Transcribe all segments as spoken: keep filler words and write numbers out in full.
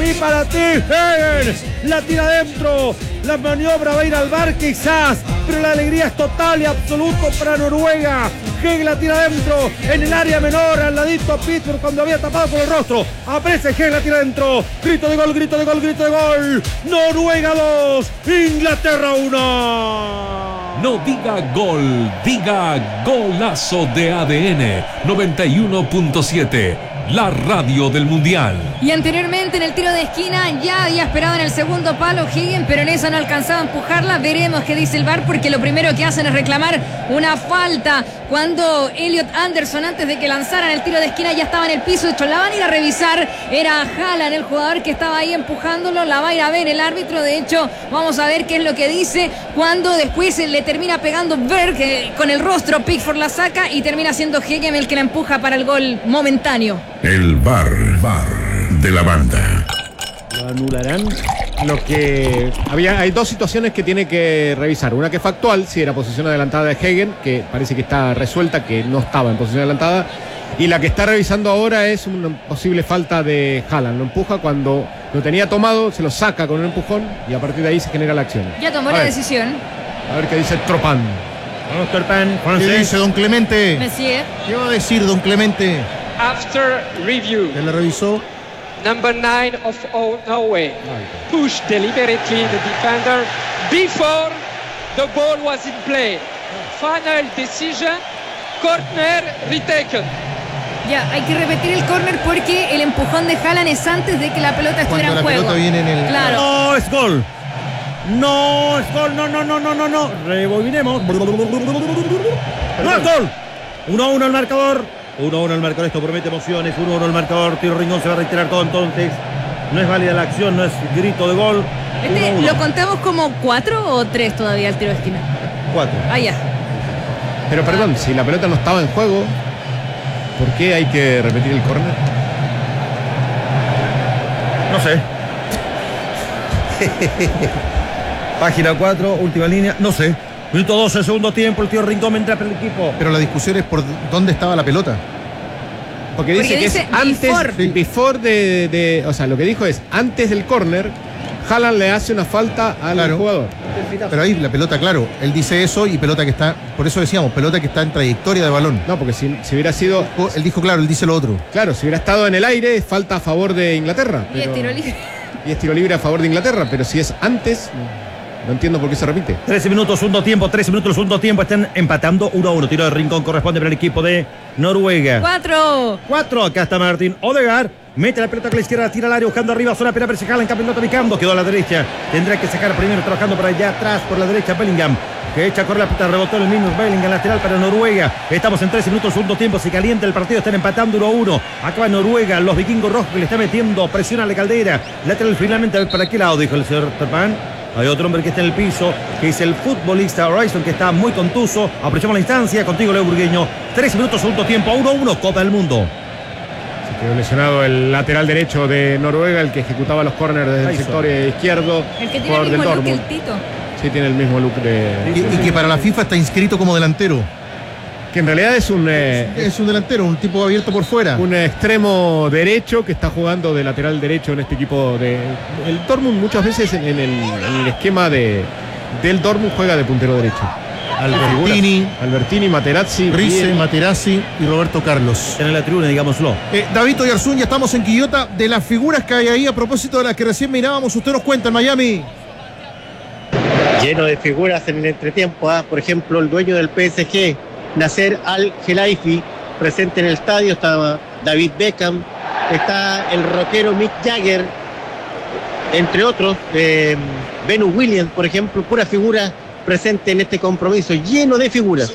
ahí para ti, Hegen. La tira adentro. La maniobra va a ir al bar quizás, pero la alegría es total y absoluta para Noruega. Hegen la tira adentro, en el área menor, al ladito a Pittsburgh cuando había tapado con el rostro. Aparece Hegen, la tira adentro. Grito de gol, grito de gol, grito de gol. Noruega dos, Inglaterra uno. No diga gol, diga golazo de A D N noventa y uno punto siete. La radio del Mundial. Y anteriormente en el tiro de esquina ya había esperado en el segundo palo Hegen, pero en esa no alcanzaba a empujarla. Veremos qué dice el V A R, porque lo primero que hacen es reclamar una falta cuando Elliot Anderson, antes de que lanzaran el tiro de esquina, ya estaba en el piso. De hecho, la van a ir a revisar. Era Haaland el jugador que estaba ahí empujándolo. La va a ir a ver el árbitro. De hecho, vamos a ver qué es lo que dice cuando después le termina pegando Berg eh, con el rostro. Pickford la saca y termina siendo Hegen el que la empuja para el gol momentáneo. El V A R, V A R de la banda. Lo anularán. Lo que había, hay dos situaciones que tiene que revisar. Una que es factual, si era posición adelantada de Hegen, que parece que está resuelta, que no estaba en posición adelantada. Y la que está revisando ahora es una posible falta de Haaland. Lo empuja cuando lo tenía tomado, se lo saca con un empujón y a partir de ahí se genera la acción. Ya tomó a la ver, decisión. A ver qué dice Tropan. Vamos, Tropan. ¿Qué dice don Clemente? Messier. ¿Qué va a decir don Clemente? After review, ¿Que le revisó? number nine of Norway pushed deliberately the defender before the ball was in play. Final decision, corner retaken. Ya, hay que repetir el córner porque el empujón de Haaland es antes de que la pelota estuviera Cuando en la juego. pelota viene en el... Claro. No, es gol. No, es gol. No, no, no, no, no, no. Rebobinemos. No es gol. uno a uno el marcador. uno a uno el marcador, esto promete emociones. uno a uno el marcador, Tiro Rincón se va a reiterar todo entonces. No es válida la acción, no es grito de gol. Este, uno a uno. ¿lo contamos como cuatro o tres todavía el tiro de esquina? Cuatro. Ah, ya. Pero perdón, si la pelota no estaba en juego, ¿por qué hay que repetir el córner? No sé. Página cuatro, última línea, no sé. Minuto doce, segundo tiempo, el tío Rincón entra para el equipo. Pero la discusión es por dónde estaba la pelota. Porque dice Porque que dice es antes, before. sí, before de, de, o sea, lo que dijo es antes del córner, Haaland le hace una falta al Claro. jugador. Pero ahí la pelota, claro, él dice eso y pelota que está, por eso decíamos, pelota que está en trayectoria de balón. No, porque si, si hubiera sido, Él dijo claro, él dice lo otro. claro, si hubiera estado en el aire, es falta a favor de Inglaterra. Y es pero- tiro libre. y es tiro libre a favor de Inglaterra, pero si es antes, no entiendo por qué se repite. trece minutos, segundo tiempo, trece minutos, segundo tiempo, están empatando uno a uno. Tiro de Rincón corresponde para el equipo de Noruega. Cuatro. Cuatro, acá está Martín Odegaard. Mete la pelota con la izquierda, tira al área, buscando arriba, zona pena, pero se jala en campeonato picando. Quedó a la derecha. Tendrá que sacar primero, trabajando por allá atrás, por la derecha, Bellingham. Que echa a correr la pelota, rebotó el mismo Bellingham, lateral para Noruega. Estamos en trece minutos, segundo tiempo, se calienta el partido, están empatando uno a uno. Acaba Noruega, los vikingos rojos que le está metiendo presión a la Caldera. Lateral finalmente, ¿para qué lado? Dijo el señor Terpan. Hay otro hombre que está en el piso, que es el futbolista Horizon, que está muy contuso. Aprovechamos la instancia, contigo Leo Burgueño. trece minutos, segundo tiempo, uno a uno, Copa del Mundo. Se quedó lesionado el lateral derecho de Noruega, el que ejecutaba los córneres desde el Tyson. sector izquierdo. El que tiene jugador el del mismo look que el Dortmund. Tito. Sí, tiene el mismo look de... Y, y que para la FIFA está inscrito como delantero. Que en realidad es un... eh, Es un delantero, un tipo abierto por fuera. Un extremo derecho que está jugando de lateral derecho en este equipo de... El Dortmund muchas veces en, en el, en el esquema de, del Dortmund juega de puntero derecho. Albertini, Albertini, Materazzi, Rice, Riel. Materazzi y Roberto Carlos. En la tribuna, digámoslo. Eh, David Oyarzún, ya estamos en Quillota. De las figuras que hay ahí, a propósito de las que recién mirábamos, usted nos cuenta en Miami. Lleno de figuras en el entretiempo, ¿ah? Por ejemplo, el dueño del P S G, Nasser Al-Khelaifi, presente en el estadio. Está David Beckham, está el rockero Mick Jagger, entre otros. eh, Venus Williams, por ejemplo, pura figura presente en este compromiso, lleno de figuras.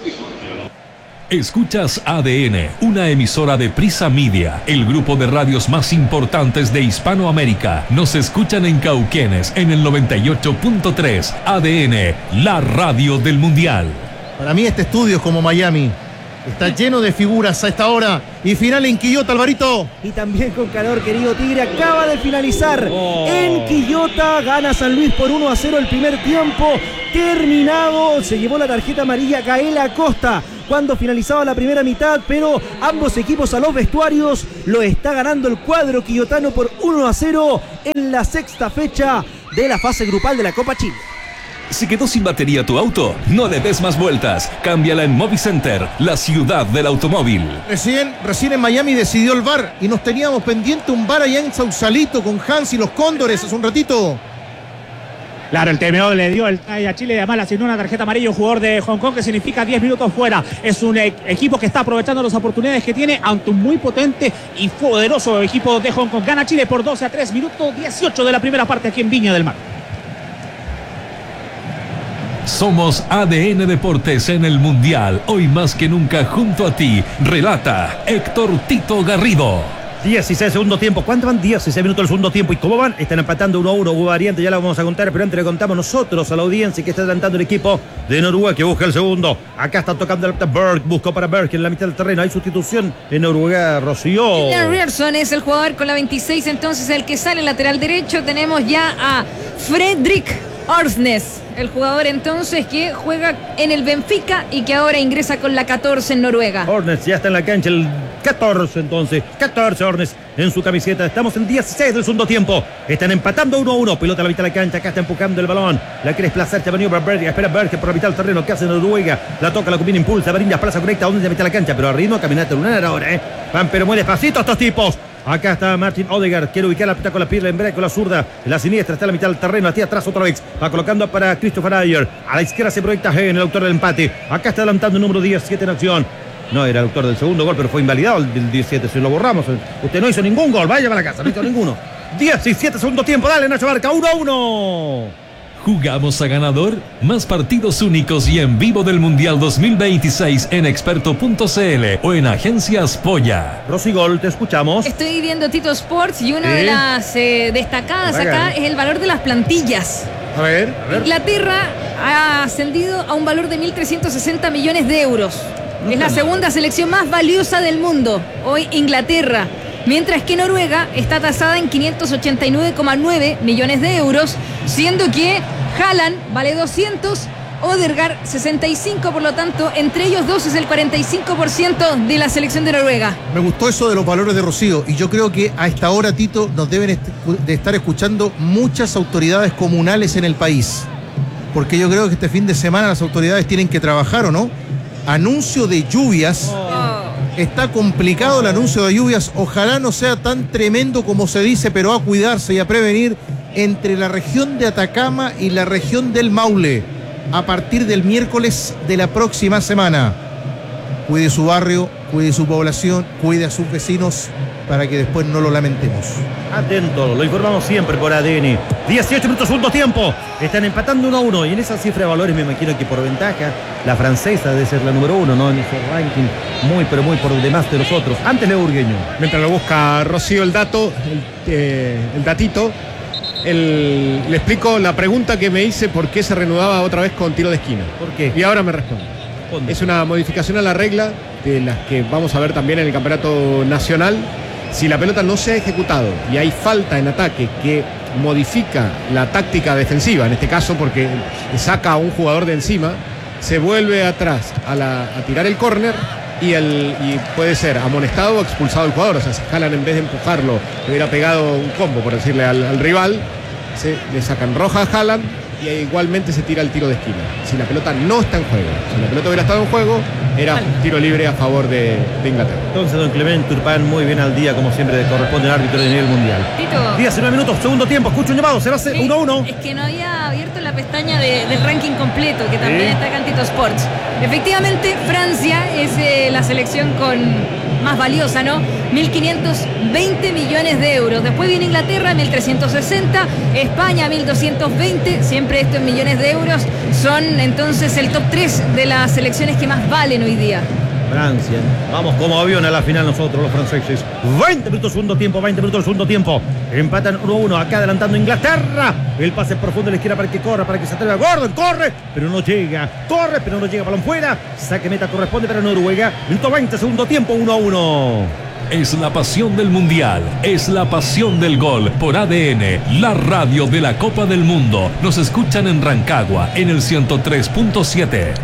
Escuchas A D N, una emisora de Prisa Media, el grupo de radios más importantes de Hispanoamérica. Nos escuchan en Cauquenes en el noventa y ocho punto tres. A D N, la radio del Mundial. Para mí este estudio es como Miami. Está lleno de figuras a esta hora. Y final en Quillota, Alvarito. Y también con calor, querido Tigre, acaba de finalizar Oh. en Quillota. Gana San Luis por uno a cero el primer tiempo. Terminado, se llevó la tarjeta amarilla Gael Acosta. cuando finalizaba la primera mitad, pero ambos equipos a los vestuarios. Lo está ganando el cuadro quillotano por uno a cero en la sexta fecha de la fase grupal de la Copa Chile. ¿Se quedó sin batería tu auto? No le des más vueltas. Cámbiala en Movicenter, la ciudad del automóvil. Recién, recién en Miami decidió el V A R y nos teníamos pendiente un V A R allá en Sausalito con Hans y los Cóndores hace un ratito. Claro, el T M O le dio el try a Chile y además le asignó una tarjeta amarilla a un jugador de Hong Kong que significa diez minutos fuera. Es un e- equipo que está aprovechando las oportunidades que tiene ante un muy potente y poderoso equipo de Hong Kong. Gana Chile por doce a tres, minuto dieciocho de la primera parte aquí en Viña del Mar. Somos A D N Deportes en el Mundial. Hoy más que nunca junto a ti. Relata Héctor Tito Garrido. dieciséis segundo tiempo. ¿Cuánto van? dieciséis minutos del segundo tiempo. ¿Y cómo van? Están empatando uno a uno. Hubo variante, ya la vamos a contar, pero antes le contamos nosotros a la audiencia que está adelantando el equipo de Noruega que busca el segundo. Acá está tocando el Berg, buscó para Berg en la mitad del terreno. Hay sustitución en Noruega, Rocío. Julian Rierson es el jugador con la veintiséis, entonces el que sale lateral derecho. Tenemos ya a Fredrik Orsnes, el jugador entonces que juega en el Benfica y que ahora ingresa con la catorce en Noruega. Ornes ya está en la cancha, el catorce entonces, catorce Ornes en su camiseta. Estamos en dieciséis del segundo tiempo. Están empatando uno a uno, pelota a la mitad de la cancha, acá está empujando el balón. La quiere desplazar, maniobra Berg, espera Berg por la mitad del terreno, que hace Noruega. La toca, la combina, impulsa, Barindas, plaza correcta, donde se mete la cancha, pero a ritmo, caminata lunar ahora, eh. Van pero muy despacito estos tipos. Acá está Martin Odegaard, quiere ubicar la pita con la pierna en break con la zurda, en la siniestra está en la mitad del terreno, hacia atrás otra vez, va colocando para Christopher Ayer, a la izquierda se proyecta Hagen, el autor del empate, acá está adelantando el número diecisiete en acción, no era el autor del segundo gol, pero fue invalidado el diecisiete, si lo borramos, usted no hizo ningún gol, vaya para la casa, no hizo ninguno, diecisiete segundo tiempo, dale Nacho Barca, uno a uno. ¿Jugamos a ganador? Más partidos únicos y en vivo del Mundial dos mil veintiséis en experto punto c l o en Agencias Polla. Rosigol, te escuchamos. Estoy viendo Tito Sports y una ¿Sí? de las eh, destacadas acá es el valor de las plantillas. A ver, a ver. Inglaterra ha ascendido a un valor de mil trescientos sesenta millones de euros. No es la mal. Segunda selección más valiosa del mundo, hoy Inglaterra. Mientras que Noruega está tasada en quinientos ochenta y nueve coma nueve millones de euros, siendo que Haaland vale doscientos, Odegaard sesenta y cinco, por lo tanto, entre ellos dos es el cuarenta y cinco por ciento de la selección de Noruega. Me gustó eso de los valores de Rocío y yo creo que a esta hora, Tito, nos deben est- de estar escuchando muchas autoridades comunales en el país, porque yo creo que este fin de semana las autoridades tienen que trabajar, ¿o no? Anuncio de lluvias. Oh. Está complicado el anuncio de lluvias. Ojalá no sea tan tremendo como se dice, pero a cuidarse y a prevenir entre la región de Atacama y la región del Maule a partir del miércoles de la próxima semana. Cuide su barrio, cuide su población, cuide a sus vecinos para que después no lo lamentemos. Atento, lo informamos siempre por A D N. dieciocho minutos, segundo tiempo. Están empatando uno a uno. Y en esa cifra de valores me imagino que por ventaja la francesa debe ser la número uno, ¿no? En ese ranking muy, pero muy por demás de los otros. Antes Leo Urgueño. Mientras lo busca Rocío el dato, el, eh, el datito, el, le explico la pregunta que me hice por qué se reanudaba otra vez con tiro de esquina. ¿Por qué? Y ahora me responde. Es una modificación a la regla de las que vamos a ver también en el campeonato nacional. Si la pelota no se ha ejecutado y hay falta en ataque que modifica la táctica defensiva, en este caso porque saca a un jugador de encima, se vuelve atrás a, la, a tirar el córner y, el, y puede ser amonestado o expulsado el jugador. O sea, si Haaland en vez de empujarlo le hubiera pegado un combo, por decirle al, al rival, se, le sacan roja a Haaland y igualmente se tira el tiro de esquina. Si la pelota no está en juego, si la pelota hubiera estado en juego, era un tiro libre a favor de, de Inglaterra. Entonces, don Clemente Turpán, muy bien al día, como siempre corresponde al árbitro de nivel mundial. Tito. diecinueve minutos, segundo tiempo, escucho un llamado, se va a hacer uno a uno. Es que no había abierto la pestaña de, del ranking completo, que también ¿Sí? está acá en Tito Sports. Efectivamente, Francia es eh, la selección con más valiosa, ¿no? mil quinientos veinte millones de euros. Después viene Inglaterra, mil trescientos sesenta, España, mil doscientos veinte, siempre esto en millones de euros. Son entonces el top tres de las selecciones que más valen hoy día. Francia, vamos como avión a la final nosotros los franceses. veinte minutos segundo tiempo, veinte minutos segundo tiempo. Empatan uno a uno, acá adelantando Inglaterra. El pase profundo a la izquierda para que corra, para que se atreva. Gordon corre, pero no llega. Corre, pero no llega. Balón fuera. Saque meta corresponde para Noruega. Minuto veinte, segundo tiempo, uno a uno. Es la pasión del Mundial, es la pasión del gol por A D N, la radio de la Copa del Mundo. Nos escuchan en Rancagua en el ciento tres punto siete.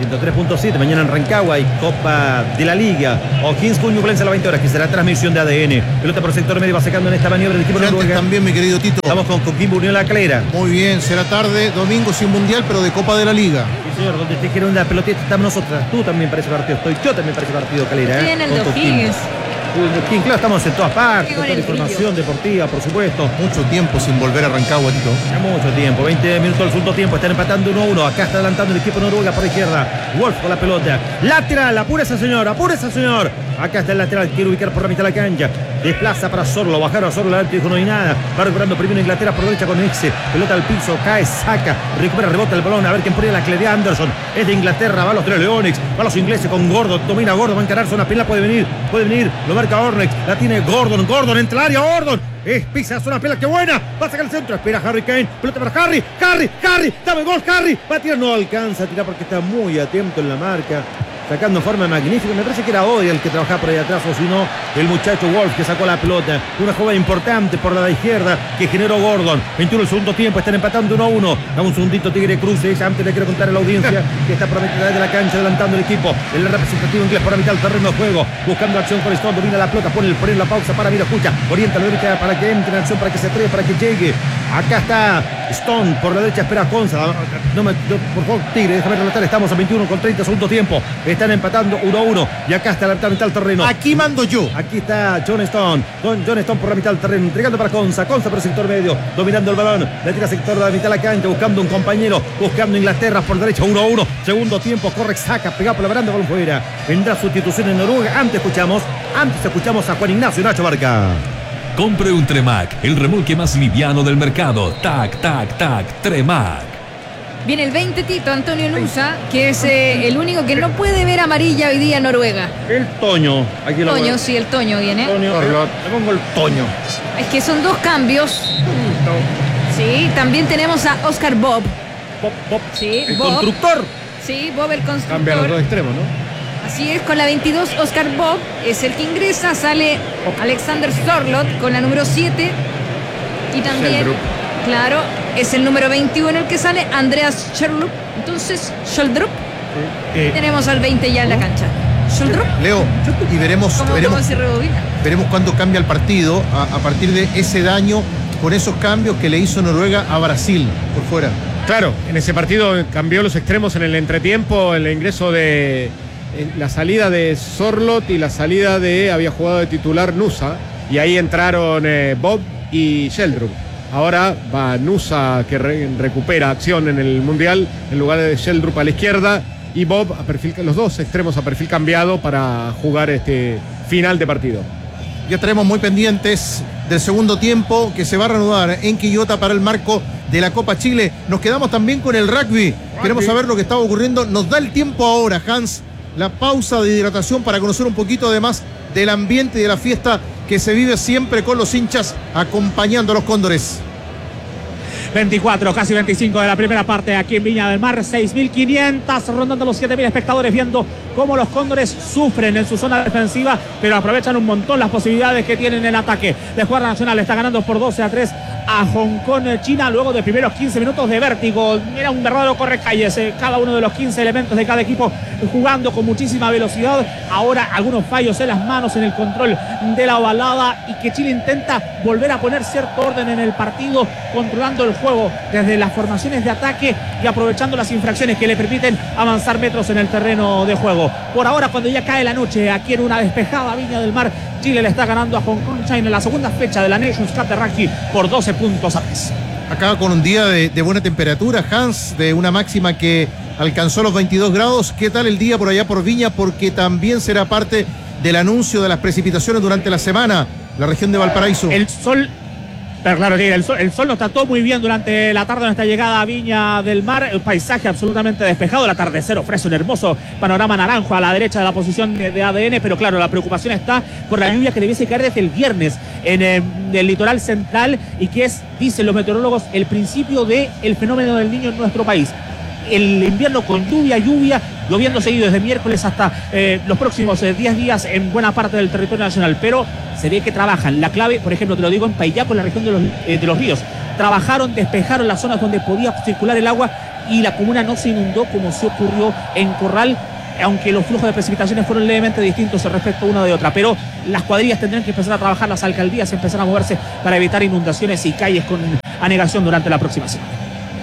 ciento tres punto siete, mañana en Rancagua y Copa de la Liga. O'Higgins con Ñublense a las veinte horas, que será transmisión de A D N. Pelota por el sector medio, va sacando en esta maniobra el equipo de Noruega. También, mi querido Tito. Estamos con Coquimbo Unión La Calera. Muy bien, será tarde, domingo sin mundial, pero de Copa de la Liga. Sí, señor, donde te quiero una pelotita, estamos nosotros. Tú también para ese partido, estoy yo también para ese partido, Calera. ¿eh? Bien, el de O'Higgins. Claro, estamos en todas partes, con toda la información deportiva, por supuesto. Mucho tiempo sin volver a Rancagua, Tito. Ya mucho tiempo, veinte minutos del segundo tiempo, están empatando uno a uno. Acá está adelantando el equipo noruega por la izquierda. Wolf con la pelota. Lateral, apúrese señor, apúrese señor. Acá está el lateral, quiere ubicar por la mitad de la cancha. Desplaza para Sorlo, bajaron a Sorlo, dijo no hay nada. Va recuperando primero Inglaterra por derecha con Exe. Pelota al piso, cae, saca, recupera, rebota el balón. A ver quién pone la clave. Anderson es de Inglaterra, va a los tres Leones, va a los ingleses con Gordon, domina Gordon, va a encarar zona penal, puede venir, puede venir, lo marca Ornex, la tiene Gordon, Gordon entra al área, Gordon. Es pisa zona penal, qué buena. Va a sacar el centro, espera Harry Kane. Pelota para Harry, Harry, Harry, dame gol, Harry. Va a tirar, no alcanza a tirar porque está muy atento en la marca. Sacando en forma magnífica, me parece que era Odia el que trabajaba por ahí atrás, o si no, el muchacho Wolf que sacó la pelota. Una jugada importante por la de izquierda que generó Gordon. veintiuno el segundo tiempo, están empatando uno a uno. Dame un segundito, Tigre Cruces. Antes le quiero contar a la audiencia que está prometida de la cancha, adelantando el equipo. El representativo inglés por la mitad del terreno de juego, buscando acción con Stone, domina la pelota, pone el poner la pausa para mira, escucha, orienta la derecha para que entre en acción, para que se atreve, para que llegue. Acá está Stone por la derecha, espera Conza. No me, no, por favor, Tigre, déjame relatar, estamos a veintiuno con treinta segundo tiempo. Están empatando uno a uno. Y acá está la mitad del terreno. Aquí mando yo. Aquí está John Stone. Don John Stone por la mitad del terreno. Entregando para Conza. Conza por el sector medio. Dominando el balón. Le tira sector de la mitad de la cancha. Buscando un compañero. Buscando Inglaterra por derecha. uno a uno. Segundo tiempo. Corre, saca. Pegado por la baranda. Balón fuera. Vendrá sustitución en Noruega. Antes escuchamos. Antes escuchamos a Juan Ignacio Nacho Barca. Compre un Tremac, el remolque más liviano del mercado. Tac, tac, tac. Tremac. Viene el veinte, Tito, Antonio Nusa, que es eh, el único que no puede ver amarilla hoy día en Noruega. El Toño. Aquí lo Toño, sí, el Toño viene. Toño, le pongo el Toño. Es que son dos cambios. Sí, también tenemos a Oscar Bob. Bob, Bob. Sí, el Bob. constructor. Sí, Bob el constructor. Cambia los dos extremos, ¿no? Así es, con la veintidós, Oscar Bob es el que ingresa. Sale Alexander Sorloth con la número siete. Y también, Sheldrup. claro, es el número veintiuno el que sale, Andreas Sheldrup. Entonces, Sheldrup. Eh, Tenemos al veinte ya en la cancha. Sheldrup. Leo, y veremos, ¿Cómo, veremos, cómo se rebobina? veremos cuándo cambia el partido a, a partir de ese daño con esos cambios que le hizo Noruega a Brasil por fuera. Claro, en ese partido cambió los extremos en el entretiempo, el ingreso de eh, la salida de Sorloth y la salida de, había jugado de titular Nusa, y ahí entraron eh, Bob y Sheldrup. Ahora va Nusa, que re, recupera acción en el Mundial, en lugar de Sheldrup a la izquierda, y Bob a perfil, los dos extremos a perfil cambiado para jugar este final de partido. Ya estaremos muy pendientes del segundo tiempo que se va a reanudar en Quillota para el marco de la Copa Chile. Nos quedamos también con el rugby. Queremos saber lo que está ocurriendo. Nos da el tiempo ahora, Hans, la pausa de hidratación para conocer un poquito además del ambiente y de la fiesta que se vive siempre con los hinchas acompañando a los Cóndores. veinticuatro, casi veinticinco de la primera parte aquí en Viña del Mar, seis mil quinientos, rondando los siete mil espectadores, viendo cómo los Cóndores sufren en su zona defensiva, pero aprovechan un montón las posibilidades que tienen en ataque. La Escuadra Nacional está ganando por doce a tres a Hong Kong, China, luego de primeros quince minutos de vértigo. Era un verdadero correcalles, eh, cada uno de los quince elementos de cada equipo jugando con muchísima velocidad. Ahora algunos fallos en las manos, en el control de la ovalada, y que Chile intenta volver a poner cierto orden en el partido, controlando el juego desde las formaciones de ataque y aprovechando las infracciones que le permiten avanzar metros en el terreno de juego. Por ahora, cuando ya cae la noche, aquí en una despejada Viña del Mar, Chile le está ganando a Hong Kong China en la segunda fecha de la Nations Cup de Rugby por doce puntos a tres. Acá con un día de, de buena temperatura, Hans, de una máxima que alcanzó los veintidós grados. ¿Qué tal el día por allá por Viña? Porque también será parte del anuncio de las precipitaciones durante la semana, la región de Valparaíso. El sol... Pero claro, el sol, el sol nos trató muy bien durante la tarde en esta llegada a Viña del Mar. El paisaje absolutamente despejado. El atardecer ofrece un hermoso panorama naranjo a la derecha de la posición de, de A D N. Pero claro, la preocupación está por la lluvia que debiese caer desde el viernes en eh, el litoral central, y que es, dicen los meteorólogos, el principio del fenómeno del Niño en nuestro país. El invierno con lluvia, lluvia, lloviendo seguido desde miércoles hasta eh, los próximos eh, diez días en buena parte del territorio nacional. Pero se ve que trabajan. La clave, por ejemplo, te lo digo, en Paillaco, en la región de los, eh, de los ríos. Trabajaron, despejaron las zonas donde podía circular el agua y la comuna no se inundó como se ocurrió en Corral, aunque los flujos de precipitaciones fueron levemente distintos respecto una de otra. Pero las cuadrillas tendrán que empezar a trabajar, las alcaldías empezar a moverse para evitar inundaciones y calles con anegación durante la próxima semana.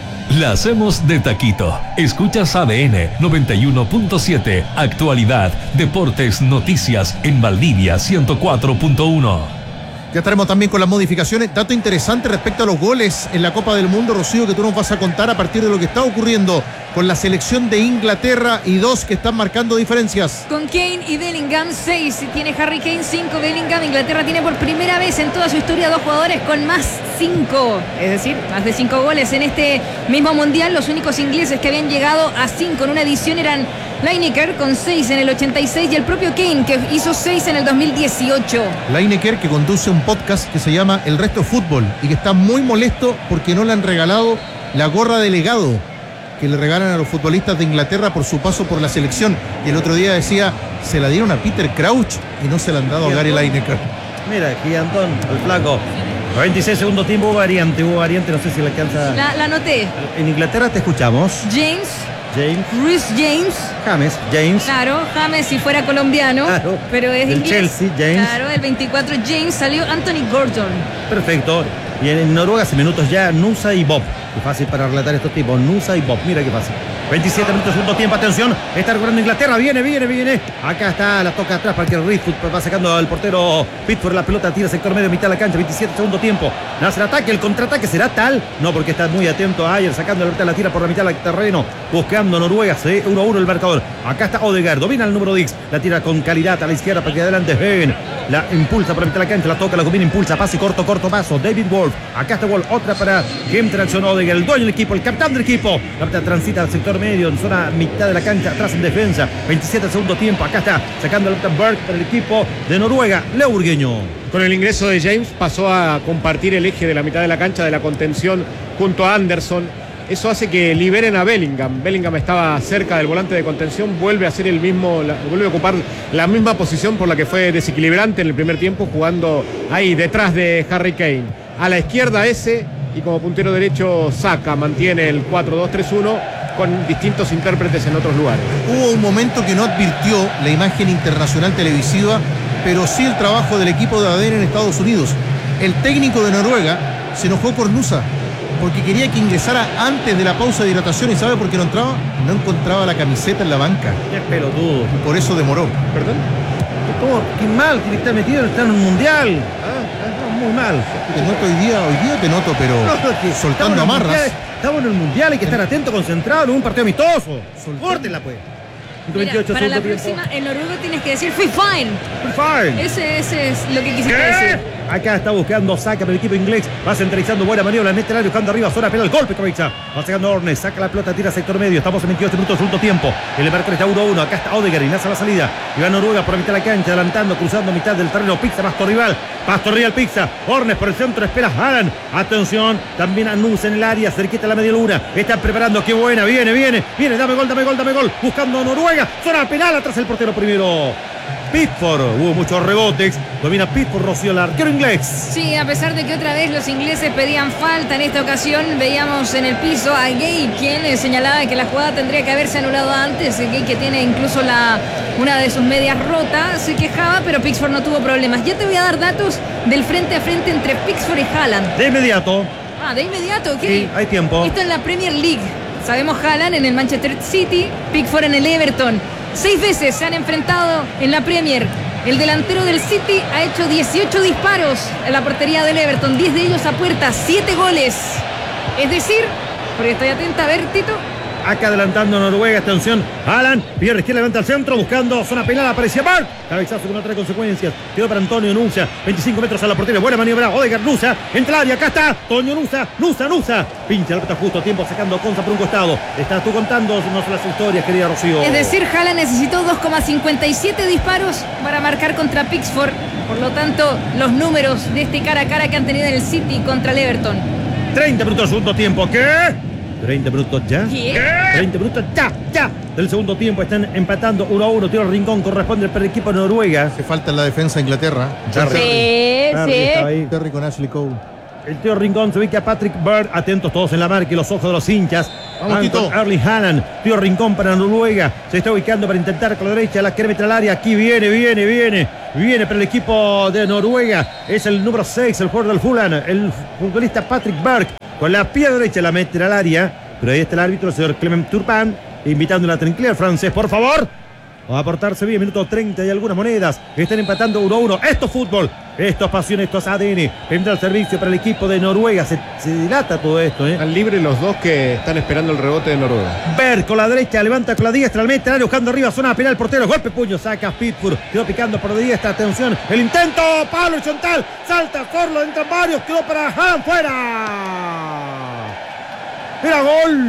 La hacemos de taquito. Escuchas A D N noventa y uno punto siete. Actualidad, deportes, noticias en Valdivia ciento cuatro punto uno. Ya estaremos también con las modificaciones. Dato interesante respecto a los goles en la Copa del Mundo, Rocío, que tú nos vas a contar a partir de lo que está ocurriendo con la selección de Inglaterra y dos que están marcando diferencias. Con Kane y Bellingham, seis tiene Harry Kane, cinco Bellingham. Inglaterra tiene por primera vez en toda su historia dos jugadores con más cinco, es decir, más de cinco goles en este mismo mundial. Los únicos ingleses que habían llegado a cinco en una edición eran Lineker con seis en el ochenta y seis y el propio Kane, que hizo seis en el dos mil dieciocho. Lineker, que conduce un podcast que se llama El Resto Fútbol y que está muy molesto porque no le han regalado la gorra de legado que le regalan a los futbolistas de Inglaterra por su paso por la selección. Y el otro día decía, se la dieron a Peter Crouch y no se la han dado a Gary Lineker. Mira, Gigantón, el flaco. veintiséis segundos tiempo, hubo variante, hubo variante, no sé si le alcanza. La, la anoté. En Inglaterra te escuchamos. James. James. Reece James. James. James. Claro, James si fuera colombiano. Claro. Pero es Del inglés. Chelsea, James. Claro, el veinticuatro James, salió Anthony Gordon. Perfecto. Y en Noruega hace minutos ya Nusa y Bob. Qué fácil para relatar estos tipos. Nusa y Bob. Mira qué fácil. veintisiete minutos, segundo tiempo. Atención. Está recuperando Inglaterra. Viene, viene, viene. Acá está. La toca atrás para que Reedfoot va sacando al portero Pickford. La pelota tira sector medio, mitad de la cancha. veintisiete, segundo tiempo. Nace el ataque. El contraataque será tal. No, porque está muy atento a Ayer. Sacando la pelota, la tira por la mitad del terreno. Buscando Noruega. Se uno a uno el marcador. Acá está Odegaard. Domina el número diez. La tira con calidad a la izquierda para que adelante Hagen. La impulsa por la mitad de la cancha. La toca, la combina, impulsa. Pase corto, corto paso. David Wolf. Acá está Wolf. Otra para Game Traction Odegaard. El dueño del equipo. El capitán del equipo. La pelota transita al sector medio. En zona mitad de la cancha. Atrás en defensa. veintisiete segundo tiempo. Acá está sacando la pelota Berg para el equipo de Noruega. Leo Burgueño. Con el ingreso de James pasó a compartir el eje de la mitad de la cancha de la contención junto a Anderson. Eso hace que liberen a Bellingham. Bellingham estaba cerca del volante de contención, vuelve a ser el mismo, la, vuelve a ocupar la misma posición por la que fue desequilibrante en el primer tiempo, jugando ahí detrás de Harry Kane. A la izquierda ese, y como puntero derecho Saka mantiene el cuatro dos tres uno con distintos intérpretes en otros lugares. Hubo un momento que no advirtió la imagen internacional televisiva, pero sí el trabajo del equipo de A D N en Estados Unidos. El técnico de Noruega se enojó por Nusa porque quería que ingresara antes de la pausa de hidratación. ¿Y sabe por qué no entraba? No encontraba la camiseta en la banca. Qué pelotudo. Por eso demoró. ¿Perdón? ¿Cómo? Qué mal que está metido, está en un mundial. Ah, muy mal. Te noto hoy día, hoy día te noto, pero no, que soltando amarras. Mundial, estamos en el mundial, hay que estar atento, concentrado en un partido amistoso. Córtela pues. Mira, para la próxima, en noruego tienes que decir free fine. Free fine. Ese, ese es lo que quisiste decir. Acá está buscando Saka para el equipo inglés. Va centralizando, buena maniobra, mete el área, buscando arriba, zona penal, golpe cabeza. Va sacando Ornes, saca la pelota, tira sector medio. Estamos en veintiocho minutos, segundo tiempo. El marcador está uno a uno. Acá está Odegaard, Inaza la salida. Y va Noruega por la mitad de la cancha, adelantando, cruzando mitad del terreno. Pizza, Pasto rival. Pasto rival, Pizza. Ornes por el centro, espera Haaland. Atención, también Anus en el área, cerquita a la media luna. Están preparando, qué buena, viene, viene, viene, dame gol, dame gol, dame gol. Buscando Noruega, zona penal, atrás el portero primero. Pickford, hubo muchos rebotes, domina Pickford, Rocío, el arquero inglés. Sí, a pesar de que otra vez los ingleses pedían falta, en esta ocasión veíamos en el piso a Gay, quien señalaba que la jugada tendría que haberse anulado antes. Gay, que tiene incluso la, una de sus medias rotas, se quejaba, pero Pickford no tuvo problemas. Ya te voy a dar datos del frente a frente entre Pickford y Haaland. De inmediato. Ah, de inmediato, ok. Sí, hay tiempo. Esto en la Premier League. Sabemos Haaland en el Manchester City, Pickford en el Everton. Seis veces se han enfrentado en la Premier. El delantero del City ha hecho dieciocho disparos en la portería del Everton, diez de ellos a puerta, siete goles. Es decir, porque estoy atenta a ver, Tito. Acá adelantando Noruega, atención, Haaland, pierna izquierda, levanta al centro, buscando zona penal, aparecía Bart, cabezazo que no trae consecuencias, quedó para Antonio Nusa, veinticinco metros a la portería, buena maniobra, Odegaard, Nusa, entra al área, acá está, Toño Nusa, Nusa, Nusa, pincha la pelota justo, tiempo sacando a Conza por un costado, estás tú contándonos las historias, querida Rocío. Es decir, Haaland necesitó dos coma cincuenta y siete disparos para marcar contra Pickford, por lo tanto, los números de este cara a cara que han tenido en el City contra el Everton. treinta minutos, segundo tiempo, ¿qué? treinta minutos ya. ¿Qué? treinta minutos ya, ya. Del segundo tiempo están empatando uno a uno. Tiro al rincón, corresponde para el equipo de Noruega. Se falta en la defensa de Inglaterra. Terry. Sí, Terry sí. estaba ahí. Terry con Ashley Cole. El tío Rincón se ubica a Patrick Bird. Atentos todos en la marca y los ojos de los hinchas. Vamos, Tito. Erling Haaland. Tío Rincón para Noruega. Se está ubicando para intentar con la derecha. La quiere meter al área. Aquí viene, viene, viene. Viene para el equipo de Noruega. Es el número seis, el jugador del Fulham. El futbolista Patrick Berg. Con la pierna derecha la mete al área. Pero ahí está el árbitro, el señor Clement Turpin. Invitando a la tranquilidad francés, por favor. Va a aportarse bien, minuto treinta y algunas monedas. Están empatando uno a uno. Esto es fútbol. Esto es pasión, esto es A D N. Vendrá el servicio para el equipo de Noruega. Se, se dilata todo esto, ¿eh? Están libres los dos que están esperando el rebote de Noruega. Ver con la derecha, levanta con la diestra, al mete, buscando arriba, zona penal, portero, golpe, puño, saca Pittsburgh. Quedó picando por la diestra, atención. El intento, palo horizontal, salta, Forlo, entran varios, quedó para Han, fuera. Era gol.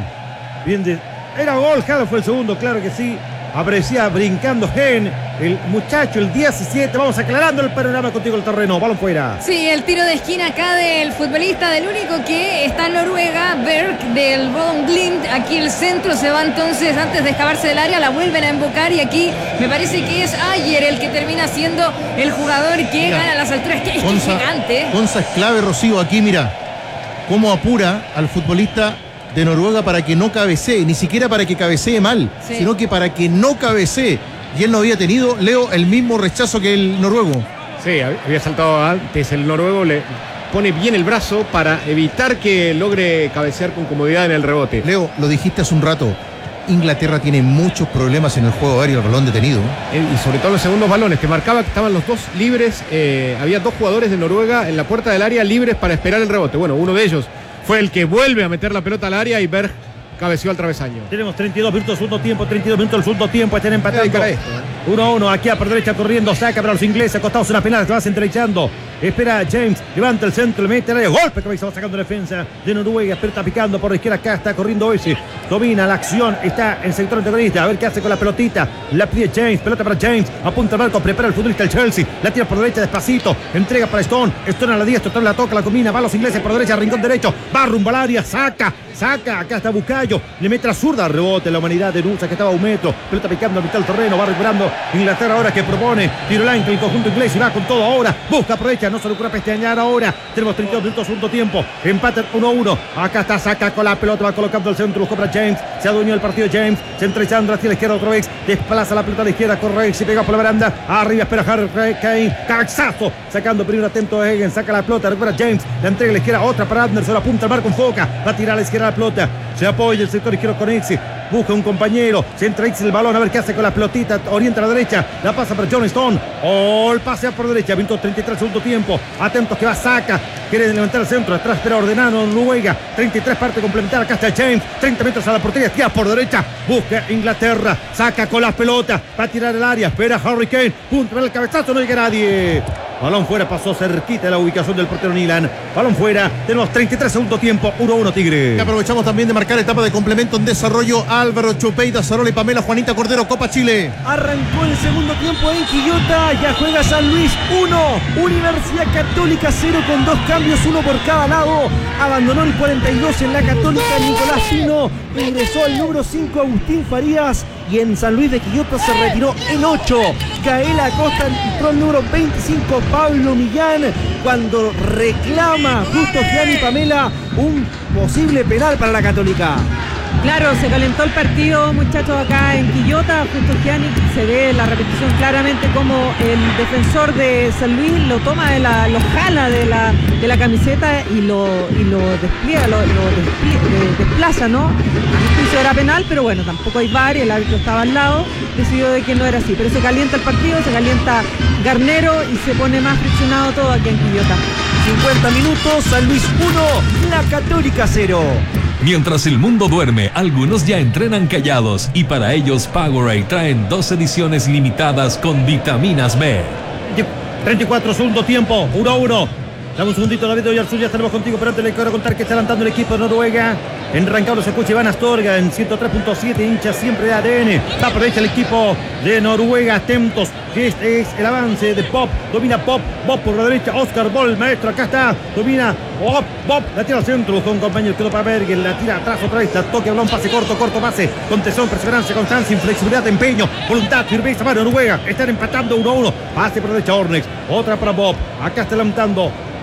Bien de, era gol, Jalo fue el segundo, claro que sí. Aparecía brincando Gen, el muchacho, el diecisiete. Vamos aclarando el panorama contigo el terreno. Balón fuera. Sí, el tiro de esquina acá del futbolista, del único que está en Noruega, Berg, del Bodø Glimt. Aquí el centro se va entonces, antes de escaparse del área, la vuelven a embocar. Y aquí me parece que es Ayer el que termina siendo el jugador que mira, gana las alturas. Que es Gonza, gigante. Gonza es clave, Rocío. Aquí mira cómo apura al futbolista de Noruega para que no cabecee, ni siquiera para que cabecee mal, sí, sino que para que no cabecee. Y él no había tenido, Leo, el mismo rechazo que el noruego. Sí, había saltado antes. El noruego le pone bien el brazo para evitar que logre cabecear con comodidad en el rebote. Leo, lo dijiste hace un rato, Inglaterra tiene muchos problemas en el juego aéreo, el balón detenido. Y sobre todo los segundos balones, que marcaba que estaban los dos libres. Eh, había dos jugadores de Noruega en la puerta del área libres para esperar el rebote. Bueno, uno de ellos fue el que vuelve a meter la pelota al área y Berg cabeció al travesaño. Tenemos treinta y dos minutos, segundo tiempo, treinta y dos minutos, el segundo tiempo. Están empatando. uno a uno, aquí a por derecha corriendo, saca para los ingleses, acostados en la penal, se va centralizando. Espera James, levanta el centro, le mete el área, golpe, cabeza, va sacando defensa de Noruega, pero está picando por la izquierda, acá está corriendo Oisi, domina la acción, está en el sector antagonista, a ver qué hace con la pelotita, la pide James, pelota para James, apunta al marco, prepara el futbolista el Chelsea, la tira por derecha despacito, entrega para Stone, Stone a la diestra, Stone la toca, la combina, va a los ingleses por derecha, rincón derecho, va rumbo al área, saca, saca, acá está Bucayo, le mete la zurda, rebote la humanidad de Nusa que estaba a un metro, pelota picando a mitad del terreno, va recuperando Inglaterra ahora que propone, tiro line, el conjunto inglés y va con todo ahora, busca, aprovecha, no se le ocurre pestañear ahora, tenemos treinta y dos minutos, segundo tiempo, empate uno a uno, acá está, saca con la pelota, va colocando el centro, buscó para James, se adueñó el partido James, centralizando hacia la izquierda otra vez, desplaza la pelota a la izquierda, corre, se pega por la baranda, arriba espera Harry Kane, cabezazo, sacando primero atento a Egan, saca la pelota, recupera James, la entrega a la izquierda, otra para Anderson, apunta al marco, enfoca, va a tirar a la izquierda la pelota, se apoya el sector izquierdo con Exi, busca un compañero, centra Exi el balón, a ver qué hace con la pelotita, orienta a la derecha, la pasa para John Stone, oh, el pase por derecha, minuto treinta y tres, segundo tiempo, atentos que va, saca, quiere levantar el centro, atrás pero ordenado Noruega, treinta y tres parte complementar, acá está James, treinta metros a la portería, tira por derecha, busca Inglaterra, saca con la pelota, va a tirar el área, espera Harry Kane, punto para el cabezazo, no llega nadie. Balón fuera, pasó cerquita de la ubicación del portero Nilan. Balón fuera, tenemos treinta y tres segundo tiempo, uno a uno Tigre. Y aprovechamos también de marcar etapa de complemento en desarrollo. Álvaro Chupeida, Zarola y Pamela, Juanita Cordero, Copa Chile. Arrancó el segundo tiempo en Quillota, ya juega San Luis uno, Universidad Católica cero con dos cambios, uno por cada lado. Abandonó el cuarenta y dos en la Católica Nicolás Pino, ingresó el número cinco Agustín Farías y en San Luis de Quillota se retiró en ocho. Gael Acosta, entró el número veinticinco Pablo Millán cuando reclama justo Gianni Pamela un posible penal para la Católica. Claro, se calentó el partido, muchachos, acá en Quillota. Justo Gianni, se ve la repetición claramente como el defensor de San Luis lo toma, de la, lo jala de la, de la camiseta y lo, y lo despliega, lo, lo desplie, desplaza, ¿no? A mi juicio era penal, pero bueno, tampoco hay V A R, el árbitro estaba al lado, decidió de que no era así. Pero se calienta el partido, se calienta Garnero y se pone más friccionado todo aquí en Quillota. cincuenta minutos, San Luis uno, la Católica cero. Mientras el mundo duerme, algunos ya entrenan callados y para ellos Powerade traen dos ediciones limitadas con vitaminas B. treinta y cuatro segundo tiempo, uno a uno. Dame un segundito, David Oyarzún, ya estaremos contigo, pero antes le quiero contar que está adelantando el equipo de Noruega. En Rancagua se escucha Iván Astorga en ciento tres punto siete, hincha siempre de A D N. Va por derecha el equipo de Noruega, atentos, que este es el avance de Pop. Domina Pop, Pop por la derecha, Oscar Boll, maestro, acá está, domina Pop, Pop, la tira al centro, buscó un compañero, quedó para Berger, la tira atrás otra vez, la toque, balón, pase corto, corto pase, con tesón, perseverancia, constancia, inflexibilidad, empeño, voluntad, firmeza para Noruega. Están empatando uno a uno, pase por la derecha Ornex, otra para Bob, acá está levantando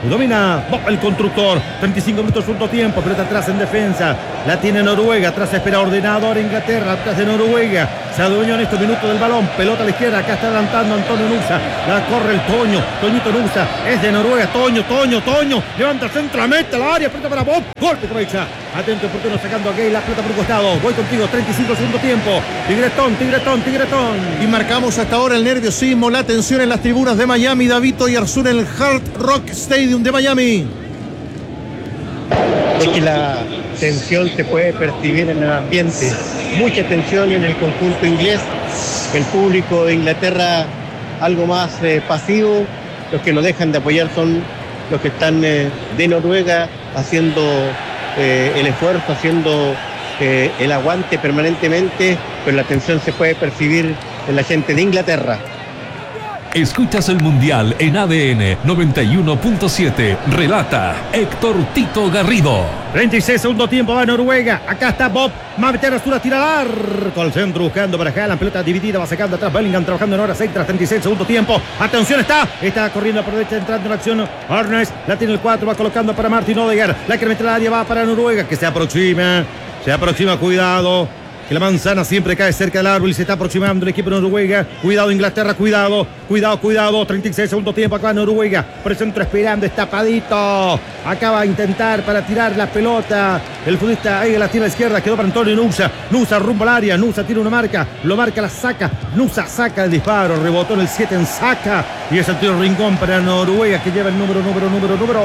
Domina Bob, el constructor. treinta y cinco minutos, segundo tiempo. Pelota atrás en defensa. La tiene Noruega. Atrás espera ordenado ahora Inglaterra. Atrás de Noruega. Se adueñó en estos minutos del balón. Pelota a la izquierda. Acá está adelantando Antonio Nusa. La corre el Toño. Toñito Nusa. Es de Noruega. Toño, Toño, Toño. Levanta el centro. La mete a la área. Pelota para Bob. Golpe cabeza. Atento oportuno sacando a Gay. La pelota por un costado. Voy contigo. treinta y cinco segundo tiempo. Tigretón, Tigretón, Tigretón. Y marcamos hasta ahora el nerviosismo, la tensión en las tribunas de Miami. David Oyarzún en el Hard Rock Stadium de Miami. Es que la tensión se puede percibir en el ambiente. Mucha tensión en el conjunto inglés. El público de Inglaterra algo más eh, pasivo. Los que no dejan de apoyar son los que están eh, de Noruega haciendo eh, el esfuerzo, haciendo eh, el aguante permanentemente, pero la tensión se puede percibir en la gente de Inglaterra. Escuchas el Mundial en A D N noventa y uno punto siete. Relata Héctor Tito Garrido. treinta y seis segundo tiempo, va Noruega. Acá está Bob. Va a meter a Arturo, tira al arco. Al centro buscando para Haaland. Pelota dividida, va sacando atrás Bellingham trabajando en horas extras. treinta y seis segundo tiempo. Atención, está. Está corriendo por derecha, entrando en acción. Arnes la tiene el cuatro, va colocando para Martin Odegaard. La que mete al área va para Noruega, que se aproxima. Se aproxima, cuidado. Que la manzana siempre cae cerca del árbol y se está aproximando el equipo de Noruega. Cuidado Inglaterra, cuidado, cuidado, cuidado. treinta y seis segundo tiempo acá Noruega. Por el centro esperando, estapadito. Acaba a intentar para tirar la pelota. El futbolista ahí la tira a la izquierda. Quedó para Antonio Nusa. Nusa rumbo al área. Nusa tiene una marca. Lo marca, la saca. Nusa saca el disparo. Rebotó en el siete en saca. Y es el tiro rincón para Noruega que lleva el número, número, número, número.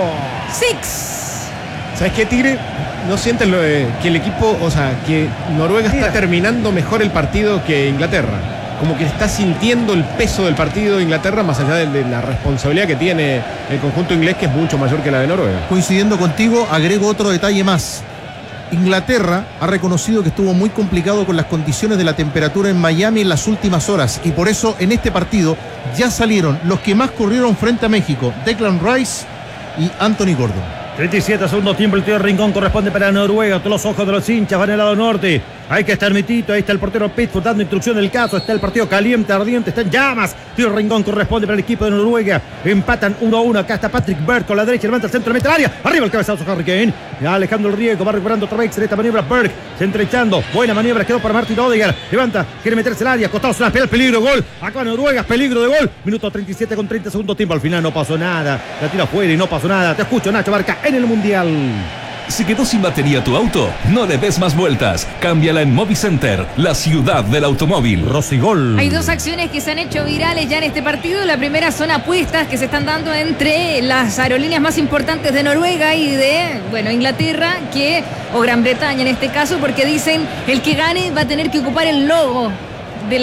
Six. ¿Sabes qué, Tigre? ¿No sienten lo de, que el equipo, o sea, que Noruega está terminando mejor el partido que Inglaterra? Como que está sintiendo el peso del partido de Inglaterra más allá de, de la responsabilidad que tiene el conjunto inglés, que es mucho mayor que la de Noruega. Coincidiendo contigo, agrego otro detalle más. Inglaterra ha reconocido que estuvo muy complicado con las condiciones de la temperatura en Miami en las últimas horas y por eso en este partido ya salieron los que más corrieron frente a México, Declan Rice y Anthony Gordon. treinta y siete segundo tiempo, el tiro rincón corresponde para Noruega. Todos los ojos de los hinchas van al lado norte. Hay que estar mitito, ahí está el portero Pickford dando instrucción del caso. Está el partido caliente, ardiente, está en llamas. Tiro rincón corresponde para el equipo de Noruega. Empatan uno a uno. Acá está Patrick Berg con la derecha, levanta el centro, mete al área. Arriba el cabezazo Harry Kane. Alejandro el Riego va recuperando otra vez en esta maniobra. Berg se entrechando. Buena maniobra, quedó para Martin Odegaard. Levanta, quiere meterse al área. Costado una pelea, peligro, gol. Acá Noruega, peligro de gol. Minuto treinta y siete con treinta segundo tiempo. Al final no pasó nada. La tira afuera y no pasó nada. Te escucho, Nacho Barca, en el Mundial. ¿Se quedó sin batería tu auto? No le des más vueltas. Cámbiala en Movicenter, la ciudad del automóvil. Rosigol. Hay dos acciones que se han hecho virales ya en este partido. La primera son apuestas que se están dando entre las aerolíneas más importantes de Noruega y de, bueno, Inglaterra, que, o Gran Bretaña en este caso, porque dicen el que gane va a tener que ocupar el logo de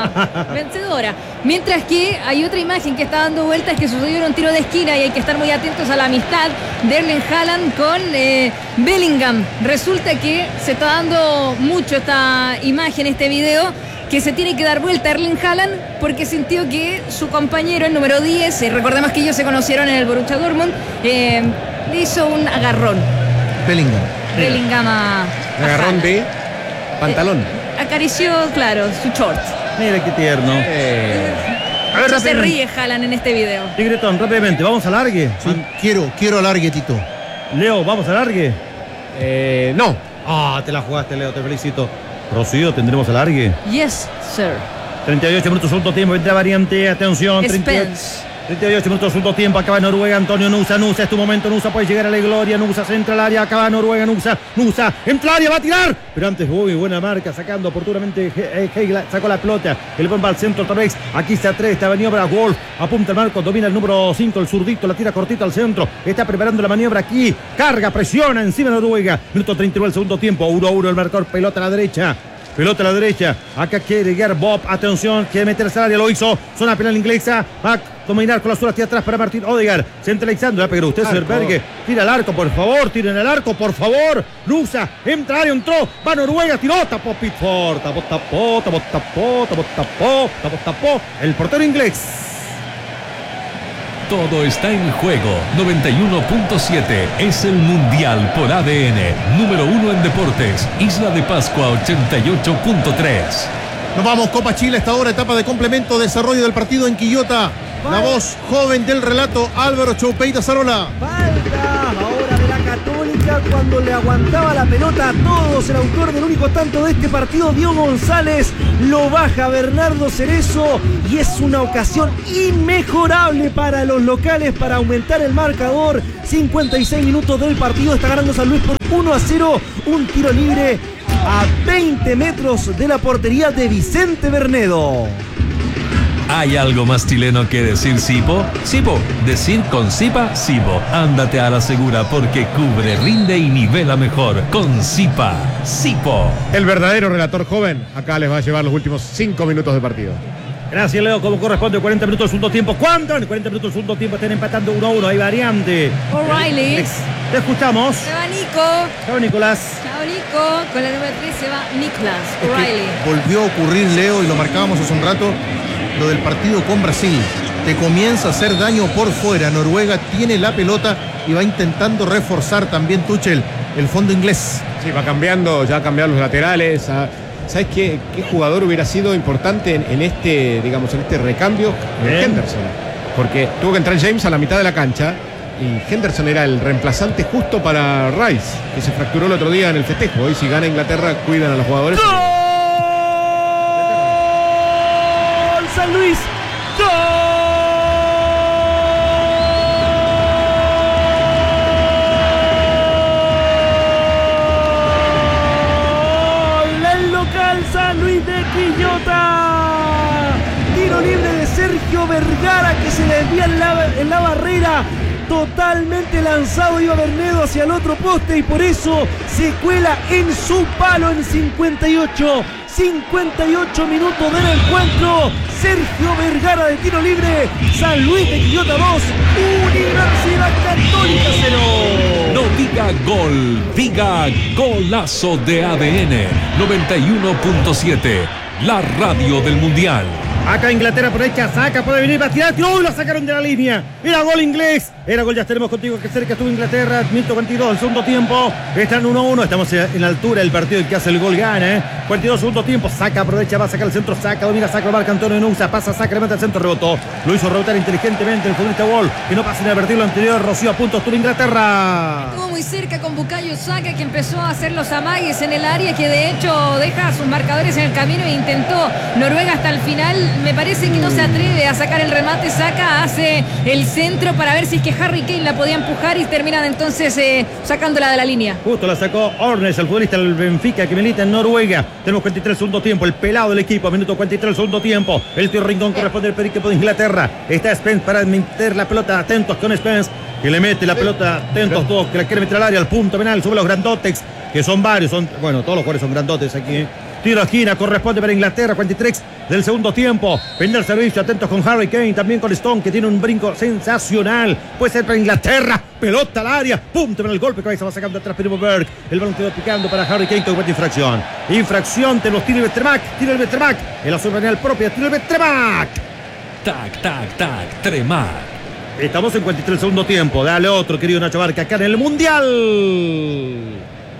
la vencedora. Mientras que hay otra imagen que está dando vueltas que sucedió en un tiro de esquina y hay que estar muy atentos a la amistad de Erling Haaland con eh, Bellingham. Resulta que se está dando mucho esta imagen, este video, que se tiene que dar vuelta a Erling Haaland porque sintió que su compañero, el número diez, eh, recordemos que ellos se conocieron en el Borussia Dortmund, eh, le hizo un agarrón. Bellingham. Bellingham a, a agarrón de pantalón. Eh, acarició, claro, su short. Mira qué tierno. Eh. A ver, Mucho se ríe Haaland en este video. Tigretón, rápidamente, ¿vamos a largue? Sí, quiero, quiero alargue, Tito. Leo, ¿vamos a largue? Eh, no. Ah, te la jugaste, Leo, te felicito. Rocío, ¿tendremos alargue? Yes, sir. treinta y ocho minutos, segundo tiempo, entra variante, atención. Spence. treinta y ocho minutos, segundo tiempo, acaba Noruega, Antonio Nusa, Nusa, es tu momento, Nusa puede llegar a la gloria, Nusa se entra al área, acaba Noruega, Nusa, Nusa, entra al área, va a tirar, pero antes muy buena marca, sacando oportunamente, Heigla sacó la pelota, el bomba al centro otra vez, aquí se atreve esta maniobra, Wolf, apunta el marco, domina el número cinco, el zurdito, la tira cortita al centro, está preparando la maniobra aquí, carga, presiona encima de Noruega, minuto treinta y nueve, el segundo tiempo, uno a uno el marcador, pelota a la derecha. Pelota a la derecha, acá quiere llegar Bob, atención, quiere meterse al área, lo hizo, zona penal inglesa, va a dominar con la suela hacia atrás para Martin Odegaard, centralizando, ya pero usted Serbergue, tira al arco, por favor, tiren al arco, por favor, Nusa, entra al área, entró, va Noruega, tiró, tapó Pickford, tapó, tapó, tapó, tapó, tapó, tapó, tapó, tapó, el portero inglés. Todo está en juego. noventa y uno punto siete es el Mundial por A D N. Número uno en deportes. Isla de Pascua ochenta y ocho punto tres. Nos vamos, Copa Chile, esta hora, etapa de complemento, desarrollo del partido en Quillota. La voz joven del relato, Álvaro Choupeita Zarola. Falta ahora de la Católica cuando le aguantaba la pelota a todos. El autor del único tanto de este partido, Diego González, lo baja Bernardo Cerezo y es una ocasión inmejorable para los locales para aumentar el marcador. cincuenta y seis minutos del partido, está ganando San Luis por uno a cero. Un tiro libre a veinte metros de la portería de Vicente Bernedo. ¿Hay algo más chileno que decir Sipo? Sipo, decir con Sipa, Sipo. Ándate a la segura porque cubre, rinde y nivela mejor. Con Sipa, Sipo. El verdadero relator joven acá les va a llevar los últimos cinco minutos de partido. Gracias, Leo, como corresponde, cuarenta minutos del segundo tiempo. ¿Cuánto? En cuarenta minutos del segundo tiempo están empatando uno a uno. Hay variante. O'Reilly. Te escuchamos. Se va Nico. Chao, Nicolás. Chao, Nico. Con la número tres se va Nicolás O'Reilly. Volvió a ocurrir, Leo, y lo marcábamos hace un rato, lo del partido con Brasil. Te comienza a hacer daño por fuera. Noruega tiene la pelota y va intentando reforzar también Tuchel, el fondo inglés. Sí, va cambiando, ya ha cambiado los laterales. A, ¿Sabes qué, qué jugador hubiera sido importante en, en este, digamos, en este recambio? Henderson. Porque tuvo que entrar James a la mitad de la cancha y Henderson era el reemplazante justo para Rice, que se fracturó el otro día en el festejo. Hoy si gana Inglaterra, cuidan a los jugadores. ¡Gol! San Luis. ¡Gol! El local San Luis de Quillota. Tiro libre de Sergio Vergara que se le desvía en la, en la barrera. Totalmente lanzado iba Bernedo hacia el otro poste y por eso se cuela en su palo en cincuenta y ocho. cincuenta y ocho minutos del encuentro. Sergio Vergara de tiro libre. San Luis de Quillota dos, Universidad Católica cero. No diga gol, diga golazo de A D N noventa y uno punto siete, la radio del Mundial. Acá Inglaterra por derecha, saca, puede venir, va a tirar, ¡oh! Lo sacaron de la línea. Era gol inglés. Era gol, ya estaremos contigo, que cerca estuvo Inglaterra. Minuto cuarenta y dos, el segundo tiempo. Están uno a uno, estamos en la altura del partido. El que hace el gol gana, ¿eh? cuarenta y dos, segundo tiempo, saca por derecha, va a sacar el centro, saca, domina, saca, lo marca Antonio Nusa, pasa, saca, levanta el centro, rebotó. Lo hizo rebotar inteligentemente el futbolista Wall. Que no pasa inadvertido lo anterior, Rocío a puntos, tú Inglaterra. Estuvo muy cerca con Bukayo Saka, que empezó a hacer los amagues en el área, que de hecho deja sus marcadores en el camino e intentó Noruega hasta el final. Me parece que no se atreve a sacar el remate. Saka hace el centro para ver si es que Harry Kane la podía empujar y terminan entonces eh, sacándola de la línea. Justo la sacó Ornes, el futbolista del Benfica que milita en Noruega. Tenemos cuarenta y tres segundo tiempo, el pelado del equipo, minuto cuarenta y tres segundo tiempo. El tío Rincón corresponde al equipo de Inglaterra. Está Spence para meter la pelota, atentos con Spence, que le mete la pelota, atentos todos, que la quiere meter al área, al punto penal, sube los grandotes, que son varios, son, bueno, todos los jugadores son grandotes aquí, ¿eh? Tiro a esquina, corresponde para Inglaterra, cuarenta y tres del segundo tiempo. Vende el servicio, atentos con Harry Kane, también con Stone, que tiene un brinco sensacional. Puede ser para Inglaterra, pelota al área, punto en el golpe, cabeza va sacando atrás Primo Berg. El balón quedó picando para Harry Kane, que comete infracción. Infracción, te los tira el Betremac, tira el Betremac, en la zona penal propia, tira el Betremac. Tac, tac, tac, Tremac. Estamos en cuarenta y tres segundo tiempo. Dale otro, querido Nacho Barca, acá en el Mundial.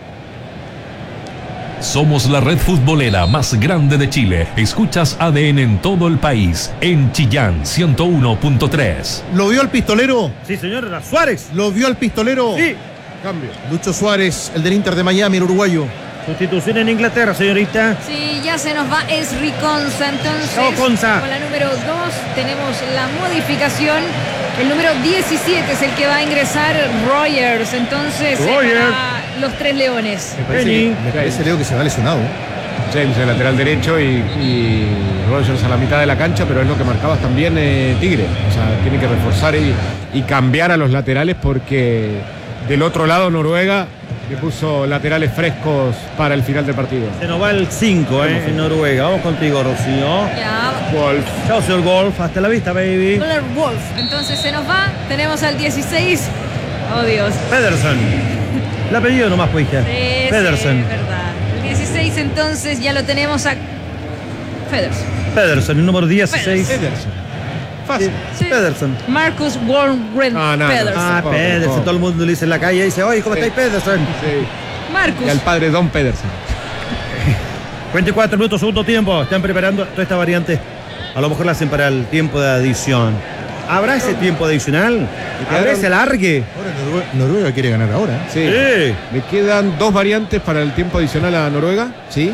Somos la red futbolera más grande de Chile. Escuchas A D N en todo el país. En Chillán, ciento uno punto tres. ¿Lo vio al pistolero? Sí, señor, era Suárez. ¿Lo vio al pistolero? Sí. Cambio. Lucho Suárez, el del Inter de Miami, el uruguayo. Sustitución en Inglaterra, señorita. Sí, ya se nos va Esri Konsa. Entonces, Chao, Konsa. con la número dos tenemos la modificación. El número diecisiete es el que va a ingresar Rogers. Entonces, Rogers. para los tres leones. Me parece, Penny. me parece Ese Leo que se va lesionado. James, el lateral derecho, y, y Rogers a la mitad de la cancha, pero es lo que marcabas también, eh, Tigre. O sea, tiene que reforzar y, y cambiar a los laterales porque del otro lado Noruega le puso laterales frescos para el final del partido. Se nos va el cinco, ¿eh? En Noruega. Vamos contigo, Rocío. Ya, Wolf. Chao, señor Wolf. Hasta la vista, baby. Muller Wolf. Entonces se nos va. Tenemos al dieciséis. Oh, Dios. Pedersen. El apellido nomás, pues, hija. Sí, Pedersen. sí, verdad. El dieciséis, entonces ya lo tenemos a Pedersen. Pedersen, el número dieciséis. Ederson. Fácil. Sí. Pedersen. Marcus Warren Ah, no, Pedersen. Ah, Pobre, Pedersen. pobre. Todo el mundo le dice en la calle y dice, oye, ¿cómo Sí. estáis, Pedersen? Sí. Marcus. Y al padre Don Pedersen. veinticuatro minutos, segundo tiempo. Están preparando toda esta variante. A lo mejor la hacen para el tiempo de adición. ¿Habrá ese tiempo adicional? ¿Habrá ese alargue? Ahora Noruega, Noruega quiere ganar ahora. Sí. sí. Le quedan dos variantes para el tiempo adicional a Noruega. Sí.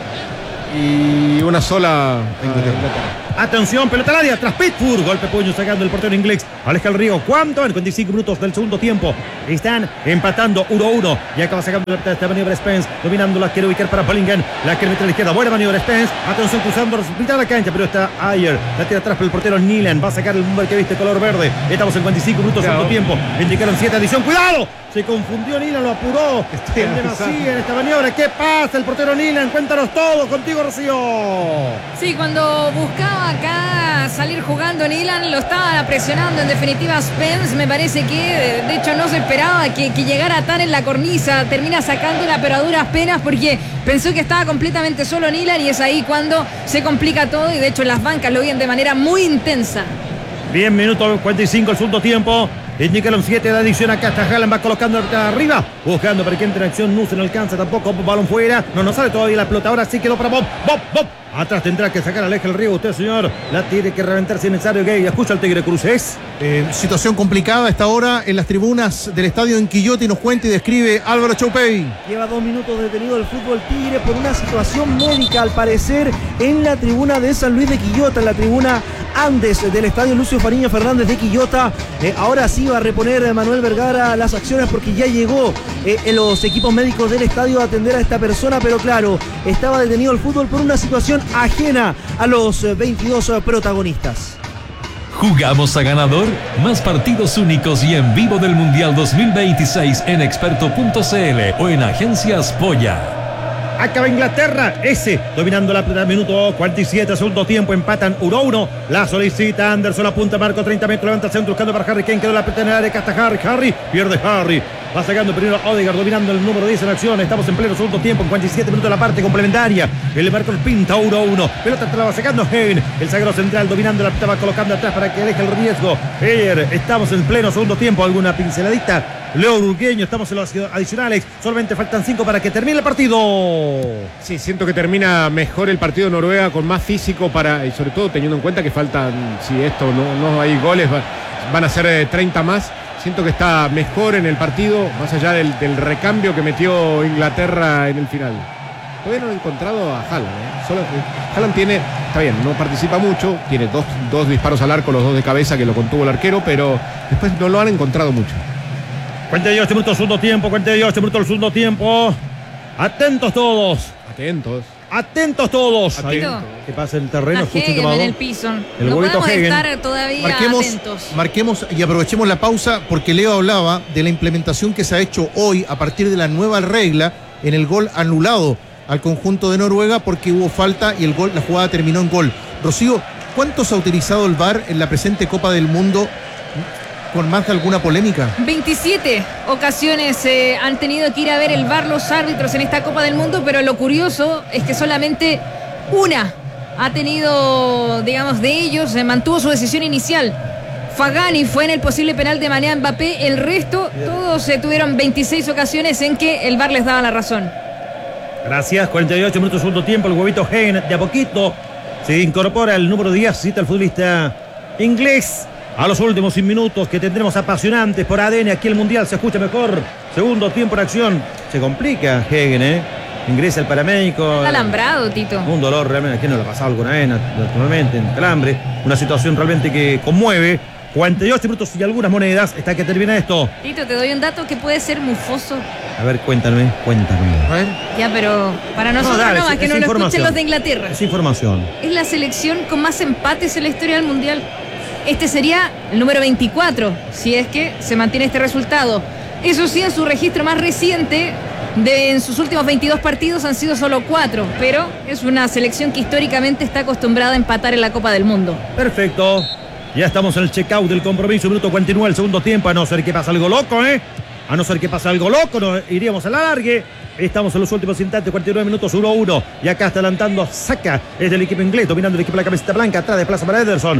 Y una sola a Inglaterra. Atención, pelota al área, tras Pittsburgh. Golpe puño sacando el portero inglés. Aleja el Río. ¿Cuánto? En cuarenta y cinco minutos del segundo tiempo. Están empatando uno a uno. Y acaba sacando la pelota esta maniobra Spence. Dominando, la quiere ubicar para Bellingham. La quiere meter a la izquierda. Buena maniobra Spence. Atención, cruzando mitad de la cancha. Pero está Ayer. La tira atrás para el portero Nilan. Va a sacar el número que viste color verde. Estamos en cuarenta y cinco minutos del segundo tiempo. Indicaron siete adición. ¡Cuidado! Se confundió Nilan, lo apuró. En demasía en esta maniobra. ¿Qué pasa? El portero Nilan. Cuéntanos todo. Contigo, Rocío. Sí, cuando buscaba acá salir jugando Nilan, lo estaba presionando en definitiva Spence. Me parece que de hecho no se esperaba que, que llegara tan en la cornisa. Termina sacándola pero a duras penas porque pensó que estaba completamente solo Nilan y es ahí cuando se complica todo y de hecho las bancas lo viven de manera muy intensa. Bien, minuto cuarenta y cinco el segundo tiempo. Indicaron siete de adición. Acá está Haaland, va colocando arriba, buscando para que entre en acción. No se no alcanza tampoco. Balón fuera. No nos sale todavía la pelota. Ahora sí quedó para Bob. Bob, Bob. Atrás tendrá que sacar Aleja el Río. Usted, señor, la tiene que reventar si es necesario. Gay, escucha al Tigre Cruces. Eh, situación complicada a esta hora en las tribunas del estadio en Quillota y nos cuenta y describe Álvaro Choupey. Lleva dos minutos detenido el fútbol Tigre por una situación médica, al parecer, en la tribuna de San Luis de Quillota, en la tribuna Andes del estadio Lucio Fariña Fernández de Quillota. Eh, ahora sí va a reponer Manuel Vergara las acciones porque ya llegó eh, en los equipos médicos del estadio a atender a esta persona, pero claro, estaba detenido el fútbol por una situación ajena a los veintidós protagonistas. ¿Jugamos a ganador? Más partidos únicos y en vivo del Mundial dos mil veintiséis en experto punto c l o en Agencias Polla. Acaba Inglaterra, ese dominando la pelota, minuto cuarenta y siete, segundo tiempo, empatan uno a uno. La solicita Anderson, apunta Marco, treinta metros, levanta el centro, buscando para Harry Kane, quedó la pelota en el área, acá está Harry, Harry, pierde Harry. Va sacando primero Odegaard, dominando el número diez en acción. Estamos en pleno segundo tiempo, en cuarenta y siete minutos de la parte complementaria. El Marcos pinta uno a uno. Pelota te la va sacando Hagen. El zaguero central dominando la pelota, va colocando atrás para que aleje el riesgo. Ayer, estamos en pleno segundo tiempo. ¿Alguna pinceladita? Leo Urgueño, estamos en los adicionales. Solamente faltan cinco para que termine el partido. Sí, siento que termina mejor el partido Noruega, con más físico para, y sobre todo teniendo en cuenta que faltan, si esto no, no hay goles, va, van a ser eh, treinta más. Siento que está mejor en el partido, más allá del, del recambio que metió Inglaterra en el final. Todavía no he encontrado a Haaland, ¿eh? Solo que Haaland tiene, está bien, no participa mucho, tiene dos, dos disparos al arco, los dos de cabeza que lo contuvo el arquero, pero después no lo han encontrado mucho. cuarenta y ocho minutos, segundo tiempo, cuarenta y ocho minutos del segundo tiempo. Atentos todos. Atentos. Atentos todos. Atentos. ¿Qué pasa en el terreno? Hagen en el piso. El no podemos Hagen. estar todavía marquemos, atentos. Marquemos y aprovechemos la pausa porque Leo hablaba de la implementación que se ha hecho hoy a partir de la nueva regla en el gol anulado al conjunto de Noruega porque hubo falta y el gol, la jugada terminó en gol. Rocío, ¿cuánto se ha utilizado el V A R en la presente Copa del Mundo con más de alguna polémica? veintisiete ocasiones eh, han tenido que ir a ver el V A R los árbitros en esta Copa del Mundo, pero lo curioso es que solamente una ha tenido, digamos, de ellos, se mantuvo su decisión inicial. Fagani fue en el posible penal de Mané a Mbappé, el resto, todos eh, tuvieron veintiséis ocasiones en que el V A R les daba la razón. Gracias, cuarenta y ocho minutos segundo tiempo, el huevito Hagen de a poquito se incorpora el número diez, cita el futbolista inglés. A los últimos minutos que tendremos apasionantes por A D N, aquí el Mundial se escucha mejor. Segundo tiempo de acción, se complica Hagen, ¿eh? Ingresa el paramédico. Está alambrado, Tito. Un dolor realmente, aquí no le ha pasado alguna vez, naturalmente, en calambre. Una situación realmente que conmueve. cuarenta y ocho minutos y algunas monedas hasta que termina esto. Tito, te doy un dato que puede ser mufoso. A ver, cuéntame, cuéntame. A ver. Ya, pero para nosotros no, dale, no, es, es que es no lo información. escuchen los de Inglaterra. Es información. Es la selección con más empates en la historia del Mundial. Este sería el número veinticuatro, si es que se mantiene este resultado. Eso sí, en su registro más reciente, de, en sus últimos veintidós partidos han sido solo cuatro, pero es una selección que históricamente está acostumbrada a empatar en la Copa del Mundo. Perfecto. Ya estamos en el checkout del compromiso, minuto cuarenta y nueve, el segundo tiempo, a no ser que pase algo loco, ¿eh? A no ser que pase algo loco, nos iríamos a la largue. Estamos en los últimos instantes, cuarenta y nueve minutos, uno a uno. Y acá está adelantando Saka, es del equipo inglés, dominando el equipo de la camiseta blanca, atrás de plaza para Ederson.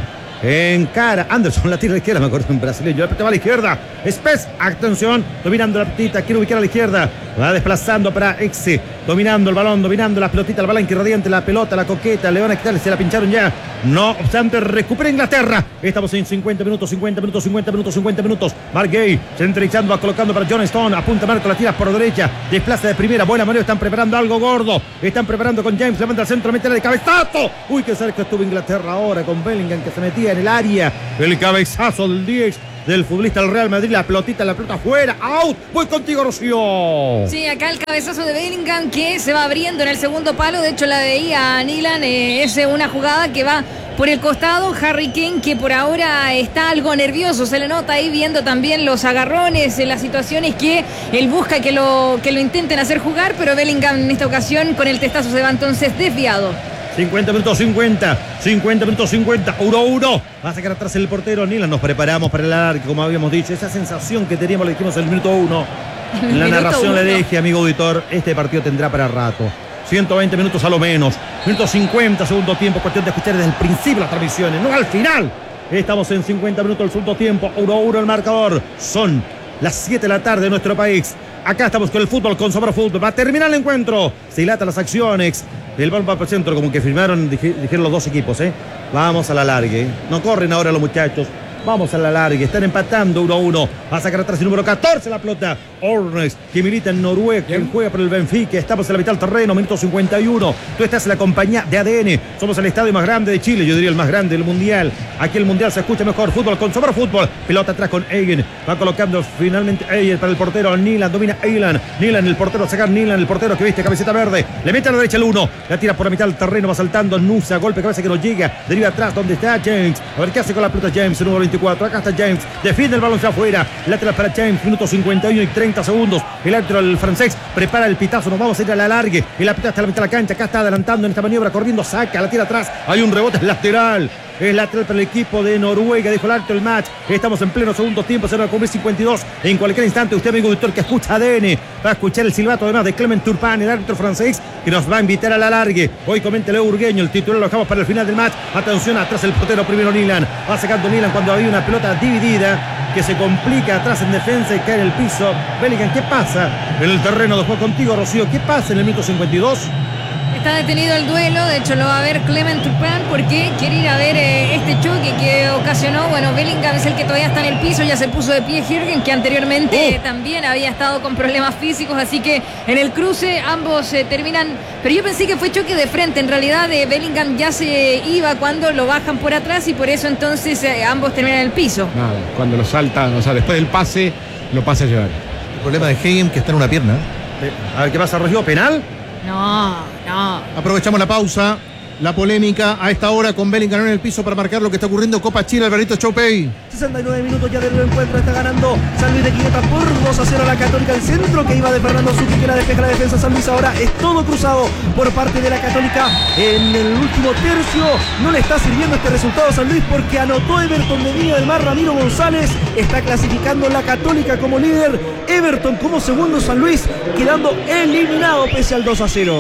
En cara, Anderson la tira a la izquierda, me acuerdo en brasileño. La pelota va a la izquierda. Spes, atención, dominando la pelotita, quiere ubicar a la izquierda. Va desplazando para Exe, dominando el balón, dominando la pelotita, el balón que radiante, la pelota, la coqueta, le van a quitar, se la pincharon ya. No obstante, recupera Inglaterra. Estamos en cincuenta minutos, cincuenta minutos, cincuenta minutos, cincuenta minutos. Mark Gay, centralizando, va colocando para John Stone. Apunta Marco, la tira por derecha. Desplaza de primera, buena manera. Están preparando algo gordo. Están preparando con James, levanta al centro, mete de cabezazo. Uy, qué cerca estuvo Inglaterra ahora con Bellingham que se metía en el área. El cabezazo del diez del futbolista del Real Madrid, la pelotita, la pelota afuera, out, voy contigo, Rocío. Sí, acá el cabezazo de Bellingham que se va abriendo en el segundo palo, de hecho la veía Nilan, eh, es una jugada que va por el costado, Harry Kane que por ahora está algo nervioso, se le nota ahí viendo también los agarrones, las situaciones que él busca que lo, que lo intenten hacer jugar, pero Bellingham en esta ocasión con el testazo se va entonces desviado. cincuenta minutos cincuenta, cincuenta minutos cincuenta, uno uno. Va a sacar atrás el portero Nilan. Nos preparamos para el alargue, como habíamos dicho. Esa sensación que teníamos, le dijimos el minuto uno. En la narración le dije, amigo auditor, este partido tendrá para rato. ciento veinte minutos a lo menos. Minuto cincuenta, segundo tiempo. Cuestión de escuchar desde el principio las transmisiones, no al final. Estamos en cincuenta minutos del segundo tiempo. uno uno el marcador. Son las siete de la tarde de nuestro país. Acá estamos con el fútbol, con Sabor Fútbol. Va a terminar el encuentro. Se dilatan las acciones. El balón va para el centro, como que firmaron, dijeron los dos equipos, ¿eh? Vamos a la largue. No corren ahora los muchachos. Vamos a la larga, están empatando uno a uno. Va a sacar atrás el número catorce la pelota. Ornes, que milita en Noruega, que juega por el Benfica. Estamos en la mitad del terreno, minuto cincuenta y uno. Tú estás en la compañía de A D N. Somos el estadio más grande de Chile, yo diría el más grande del mundial. Aquí el mundial se escucha mejor. Fútbol con Sabor Fútbol. Pelota atrás con Eigen. Va colocando finalmente Eigen para el portero. Nilan, domina Eilan. Nilan, el portero a sacar. Nilan, el portero que viste camiseta verde. Le mete a la derecha el uno. La tira por la mitad del terreno, va saltando Nusa. Golpe cabeza que no llega. Deriva atrás donde está James. A ver qué hace con la pelota James, el número veinticuatro. Acá está James. Defiende el balón hacia afuera. Lateral para James. Minuto cincuenta y uno y treinta segundos. El árbitro, el francés, prepara el pitazo. Nos vamos a ir a la largue. Y la pelota está a la mitad de la cancha. Acá está adelantando en esta maniobra. Corriendo, saca, la tira atrás. Hay un rebote lateral. Es lateral para el equipo de Noruega. Dijo el árbitro el match. Estamos en pleno segundo tiempo. Se va a cumplir cincuenta y dos. En cualquier instante, usted, amigo auditor, que escucha A D N, va a escuchar el silbato además de Clement Turpin, el árbitro francés, que nos va a invitar a la largue. Hoy comenta Leo Urgueño. El titular lo dejamos para el final del match. Atención, atrás el portero primero Nilan. Va sacando Nilan cuando había una pelota dividida que se complica atrás en defensa y cae en el piso. Bellingham, ¿qué pasa en el terreno de juego contigo, Rocío? ¿Qué pasa en el minuto cincuenta y dos? Está detenido el duelo, de hecho lo va a ver Clement Turpin porque quiere ir a ver eh, este choque que ocasionó, bueno, Bellingham es el que todavía está en el piso, ya se puso de pie Jürgen, que anteriormente uh. eh, también había estado con problemas físicos, así que en el cruce ambos eh, terminan, pero yo pensé que fue choque de frente, en realidad eh, Bellingham ya se iba cuando lo bajan por atrás y por eso entonces eh, ambos terminan en el piso. Nada, cuando lo saltan, o sea, después del pase, lo pasa a llevar. El problema de Hagen que está en una pierna. Eh, a ver qué pasa, Rocío, ¿penal? No, no. Aprovechamos la pausa, la polémica a esta hora con Bellingham en el piso para marcar lo que está ocurriendo. Copa Chile, Alvarito Choupey. sesenta y nueve minutos ya del encuentro, está ganando San Luis de Quillota por dos a cero a la Católica. El centro que iba de Fernando Zucchi, que la despeja la defensa San Luis, ahora es todo cruzado por parte de la Católica. En el último tercio no le está sirviendo este resultado a San Luis porque anotó Everton de Viña del Mar. Ramiro González está clasificando la Católica como líder, Everton como segundo, San Luis quedando eliminado pese al dos a cero.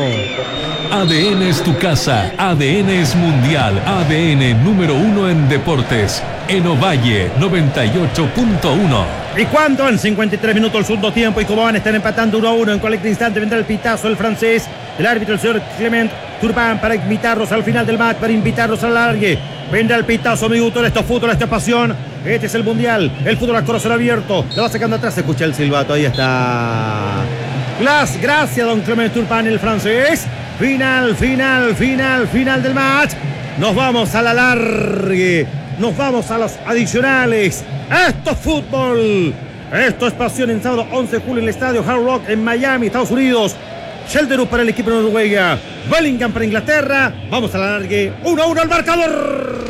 A D N es tu casa, A D N es mundial, A D N número uno en deportes, en Ovalle noventa y ocho punto uno. ¿Y cuánto? En cincuenta y tres minutos el segundo tiempo y como van a estar empatando uno a uno. En cualquier instante vendrá el pitazo el francés, el árbitro, el señor Clement Turpin, para invitarlos al final del match, para invitarlos al largue. Vendrá el pitazo, amigo autor, esto es fútbol, esto es pasión. Este es el mundial, el fútbol a corazón abierto. Lo va sacando atrás, se escucha el silbato, ahí está. Glass, gracias, don Clement Turpin, el francés. Final, final, final, final del match. Nos vamos a la largue. Nos vamos a los adicionales. Esto es fútbol. Esto es pasión en sábado once de julio en el estadio Hard Rock en Miami, Estados Unidos. Shelterup para el equipo de Noruega. Bellingham para Inglaterra. Vamos a la largue. uno a uno al marcador.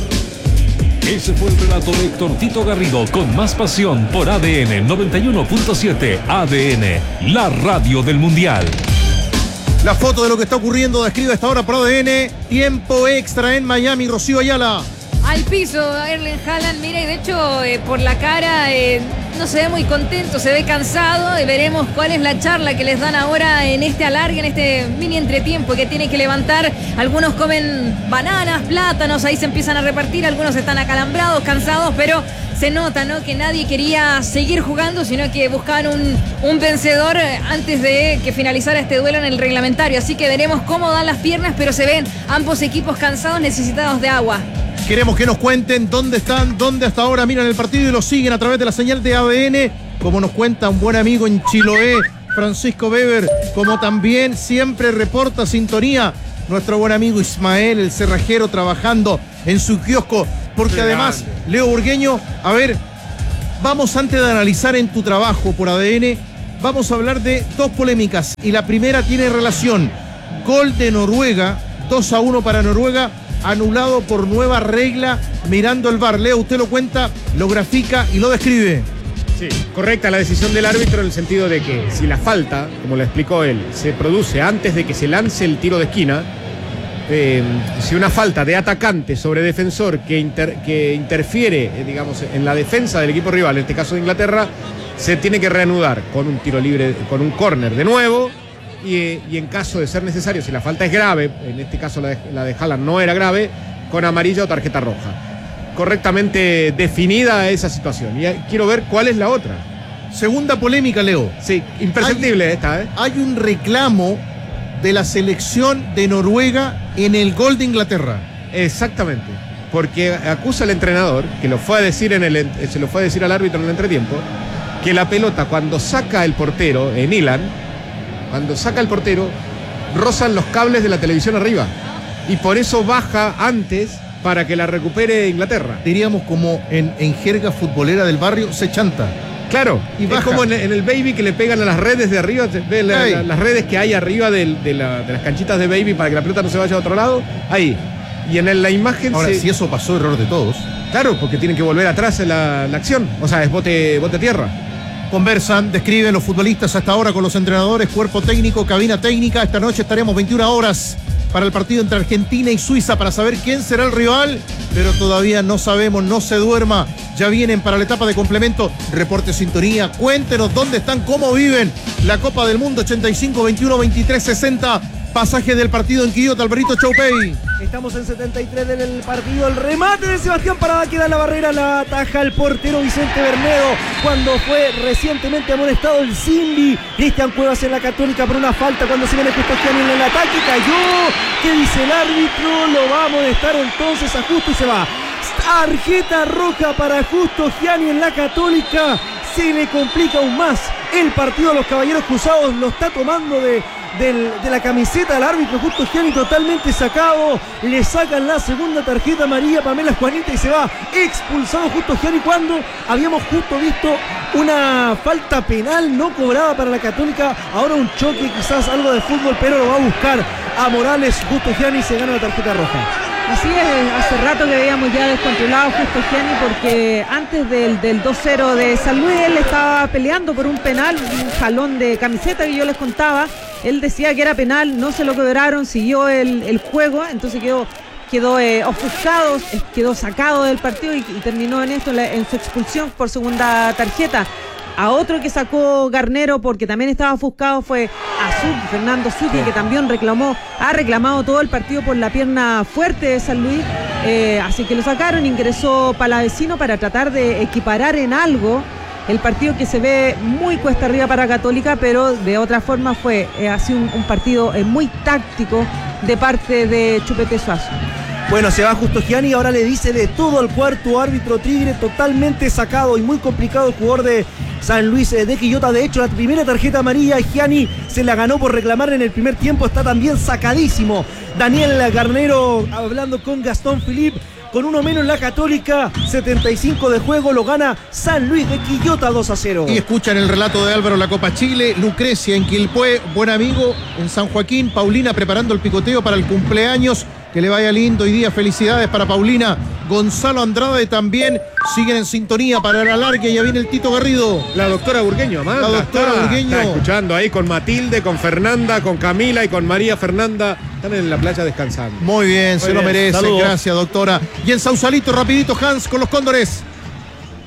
Ese fue el relato de Héctor Tito Garrido con más pasión por A D N noventa y uno punto siete. A D N, la radio del mundial. La foto de lo que está ocurriendo describe a esta hora por A D N. Tiempo extra en Miami, Rocío Ayala. Al piso, Erling Haaland, mira, y de hecho eh, por la cara eh, no se ve muy contento, se ve cansado y veremos cuál es la charla que les dan ahora en este alargue, en este mini entretiempo que tienen que levantar. Algunos comen bananas, plátanos, ahí se empiezan a repartir, algunos están acalambrados, cansados, pero se nota, ¿no?, que nadie quería seguir jugando, sino que buscaban un, un vencedor antes de que finalizara este duelo en el reglamentario. Así que veremos cómo dan las piernas, pero se ven ambos equipos cansados, necesitados de agua. Queremos que nos cuenten dónde están, dónde hasta ahora miran el partido y lo siguen a través de la señal de A D N, como nos cuenta un buen amigo en Chiloé, Francisco Weber, como también siempre reporta sintonía nuestro buen amigo Ismael, el cerrajero, trabajando en su kiosco, porque además, Leo Burgueño, a ver, vamos antes de analizar en tu trabajo por A D N, vamos a hablar de dos polémicas, y la primera tiene relación, gol de Noruega, dos a uno para Noruega, anulado por nueva regla, mirando el V A R. Leo, usted lo cuenta, lo grafica y lo describe. Sí, correcta la decisión del árbitro en el sentido de que si la falta, como lo explicó él, se produce antes de que se lance el tiro de esquina, eh, si una falta de atacante sobre defensor que, inter, que interfiere, eh, digamos, en la defensa del equipo rival, en este caso de Inglaterra, se tiene que reanudar con un tiro libre, con un córner de nuevo, y, y en caso de ser necesario, si la falta es grave, en este caso la de, la de Haaland no era grave, con amarilla o tarjeta roja. Correctamente definida esa situación. Y quiero ver cuál es la otra. Segunda polémica, Leo. Sí, imperceptible hay, esta, ¿eh? Hay un reclamo de la selección de Noruega en el gol de Inglaterra. Exactamente. Porque acusa al entrenador, que lo fue a decir en el, se lo fue a decir al árbitro en el entretiempo, que la pelota cuando saca el portero en Ilan, cuando saca el portero, rozan los cables de la televisión arriba. Y por eso baja antes para que la recupere Inglaterra. Diríamos como en, en jerga futbolera del barrio, se chanta. Claro, y es como en, en el baby que le pegan a las redes de arriba, ve la, la, las redes que hay arriba de, de, la, de las canchitas de baby para que la pelota no se vaya a otro lado, ahí. Y en el, la imagen... Ahora, se... si eso pasó, error de todos. Claro, porque tienen que volver atrás en la, la acción, o sea, es bote, bote a tierra. Conversan, describen los futbolistas hasta ahora con los entrenadores, cuerpo técnico, cabina técnica. Esta noche estaremos veintiuna horas para el partido entre Argentina y Suiza para saber quién será el rival, pero todavía no sabemos, no se duerma. Ya vienen para la etapa de complemento. Reporte sintonía, cuéntenos dónde están, cómo viven la Copa del Mundo. Ochenta y cinco, veintiuno, veintitrés, sesenta. Pasaje del partido en Quillota, Alberito Choupey. Estamos en setenta y tres del partido. El remate de Sebastián Parada queda en la barrera. La ataja el portero Vicente Bernedo cuando fue recientemente amonestado el Simbi. Cristian Cuevas en la Católica por una falta cuando se viene Justo Gianni en el ataque. Cayó. ¿Qué dice el árbitro? Lo va a amonestar entonces a Justo y se va. Tarjeta roja para Justo Gianni en la Católica. Se le complica aún más el partido a los Caballeros Cruzados. Lo está tomando de... Del, de la camiseta del árbitro Justo Gianni, totalmente sacado. Le sacan la segunda tarjeta amarilla Pamela Juanita y se va expulsado Justo Gianni cuando habíamos justo visto una falta penal no cobrada para la Católica. Ahora un choque, quizás algo de fútbol, pero lo va a buscar a Morales. Justo Gianni se gana la tarjeta roja. Así es, hace rato que veíamos ya descontrolado Justo Gianni porque antes del, del dos cero de San Luis él estaba peleando por un penal, un jalón de camiseta que yo les contaba. Él decía que era penal, no se lo cobraron, siguió el, el juego, entonces quedó, quedó eh, ofuscado, quedó sacado del partido y, y terminó en esto, en, la, en su expulsión por segunda tarjeta. A otro que sacó Garnero porque también estaba ofuscado fue a Zucchi, Fernando Zucchi, que también reclamó, ha reclamado todo el partido por la pierna fuerte de San Luis, eh, así que lo sacaron, ingresó Palavecino para tratar de equiparar en algo el partido que se ve muy cuesta arriba para Católica, pero de otra forma fue eh, así un, un partido eh, muy táctico de parte de Chupete Suazo. Bueno, se va Justo Gianni y ahora le dice de todo al cuarto árbitro Tigre, totalmente sacado y muy complicado el jugador de San Luis de Quillota. De hecho, la primera tarjeta amarilla Gianni se la ganó por reclamar en el primer tiempo, está también sacadísimo. Daniel Garnero hablando con Gastón Philippe. Con uno menos la Católica, setenta y cinco de juego, lo gana San Luis de Quillota dos a cero. Y escuchan el relato de Álvaro, la Copa Chile, Lucrecia en Quilpué, buen amigo en San Joaquín, Paulina preparando el picoteo para el cumpleaños, que le vaya lindo hoy día, felicidades para Paulina. Gonzalo Andrade también siguen en sintonía para el alargue, ya viene el Tito Garrido. La doctora Burgueño, Amanda, La doctora está, Burgueño. Está escuchando ahí con Matilde, con Fernanda, con Camila y con María Fernanda. Están en la playa descansando. Muy bien, Muy se bien. lo merece. Saludos. Gracias, doctora. Y en Sausalito, rapidito, Hans, con los Cóndores.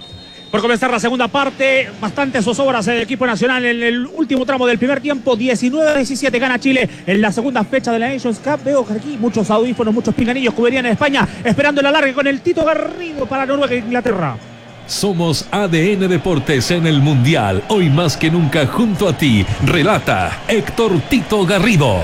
por comenzar la segunda parte. Bastante zozobras el equipo nacional en el último tramo del primer tiempo. diecinueve a diecisiete gana Chile en la segunda fecha de la Nations Cup. Veo que aquí muchos audífonos, muchos pinganillos cubrirían en España, esperando el alargue con el Tito Garrido para Noruega e Inglaterra. Somos A D N Deportes en el Mundial. Hoy más que nunca junto a ti. Relata Héctor Tito Garrido.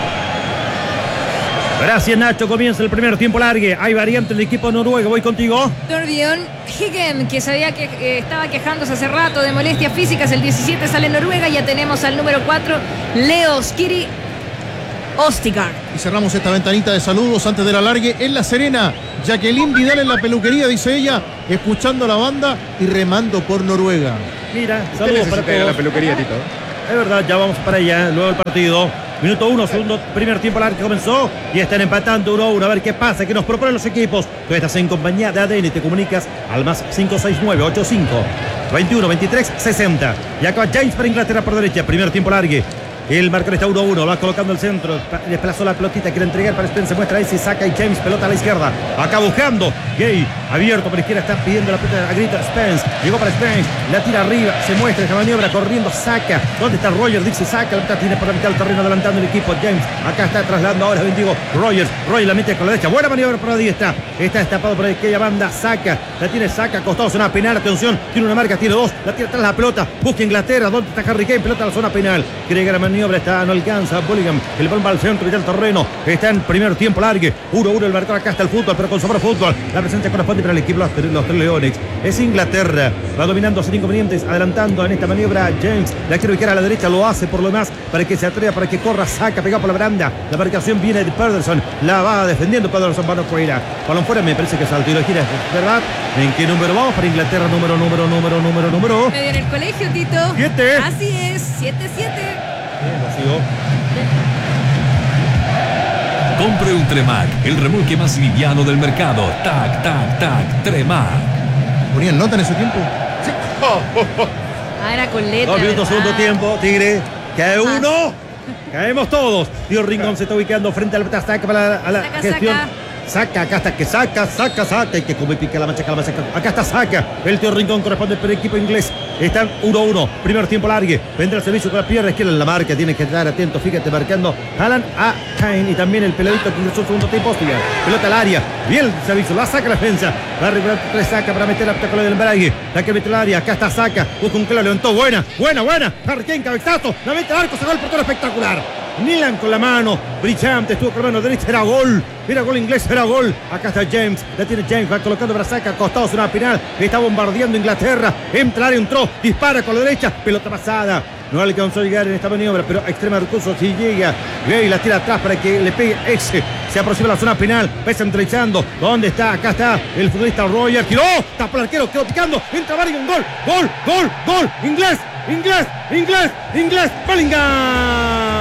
Gracias, Nacho. Comienza el primer tiempo largue. Hay variante del equipo noruego. Voy contigo. Torbjørn Higem, que sabía que eh, estaba quejándose hace rato de molestias físicas. El diecisiete sale en Noruega. Ya tenemos al número cuatro, Leo Skiri Ostigard. Y cerramos esta ventanita de saludos antes del alargue en La Serena. Jacqueline Vidal en la peluquería, dice ella, escuchando la banda y remando por Noruega. Mira, saludos para todos. La peluquería, Tito. Es verdad, ya vamos para allá. Luego el partido. Minuto uno, segundo, primer tiempo largo que comenzó y están empatando uno a uno. A ver qué pasa, qué nos proponen los equipos. Tú estás en compañía de A D N y te comunicas al más cinco seis nueve ocho cinco veintiuno veintitrés sesenta. Y acá James para Inglaterra por derecha, primer tiempo largue. El marcador está uno a uno, va colocando el centro, desplazó la pelotita, quiere entregar para Spence, muestra ahí, se saca y James, pelota a la izquierda, acá buscando, Gay, abierto por la izquierda, está pidiendo la pelota a grita Spence, llegó para Spence, la tira arriba, se muestra esa maniobra, corriendo, saca, ¿dónde está Rogers? Dice, saca, la pelota tiene por la mitad del terreno, adelantando el equipo, James, acá está trasladando ahora, bendigo, Rogers, Rogers la mete con la derecha, buena maniobra por ahí está, está destapado por aquella banda, saca, la tiene, saca, acostado, zona penal, atención, tiene una marca, tiene dos, la tira atrás la pelota, busca Inglaterra, ¿dónde está Harry Kane? Pelota a la zona penal, quiere llegar a maniobra, está, no alcanza, Bullingham, el balón va al centro y del terreno, está en primer tiempo largue, uno a uno el marcador, acá está el fútbol, pero con sabor fútbol, la presencia corresponde para el equipo, los, los tres leones, es Inglaterra, va dominando sin inconvenientes, adelantando en esta maniobra James, la quiere ubicar a la derecha, lo hace por lo demás, para que se atreva, para que corra, saca, pega por la baranda, la marcación viene de Pedersen, la va defendiendo Pedersen, balón fuera, balón fuera, me parece que es al tiro de gira, ¿verdad? ¿En qué número vamos para Inglaterra? Número, número, número, número, número. Medio en el colegio, Tito. Siete. Así es, siete siete. Compre un Tremac, el remolque más liviano del mercado. Tac, tac, tac, Tremac. ¿Ponían nota en ese tiempo? Sí. Ah, era con letra. Dos minutos, segundo tiempo, Tigre. Cae uno. Caemos todos. Tío Rincón se está ubicando frente al saca para la, a la saca, gestión. Saca. Saca, acá está que saca, saca, saca. Y que come pica la mancha, la saca. Acá está saca. El Tío Rincón corresponde para el equipo inglés. Están uno a uno. Primer tiempo largue. Vendrá el servicio con la pierna izquierda en la marca. Tiene que estar atento. Fíjate, marcando Alan a Kane. Y también el peladito que ingresó el segundo tiempo. Hostia. Pelota al área. Bien el servicio. La saca la defensa. Va a recuperar tres saca para meter la pelota del embrague. La que mete al área. Acá está saca. Busca un claro. Levantó. Buena, buena, buena. Harry Kane, cabezazo. La mete al arco. Se va el portero espectacular. Nilan con la mano, brillante, estuvo con la mano derecha, era gol, era gol inglés, era gol. Acá está James, la tiene James, va colocando para saca, acostados en una penal, está bombardeando Inglaterra, entra, entró, dispara con la derecha, pelota pasada. No alcanzó a llegar en esta maniobra, pero a extrema recurso si llega. Gay la tira atrás para que le pegue ese. Se aproxima a la zona penal. Va centralizando. ¿Dónde está? Acá está el futbolista Roger. Tiró. Tapó el arquero. Quedó picando. Entra Bellingham. Gol. Gol. Gol. Gol. Inglés. Inglés. Inglés. Inglés. Bellingham.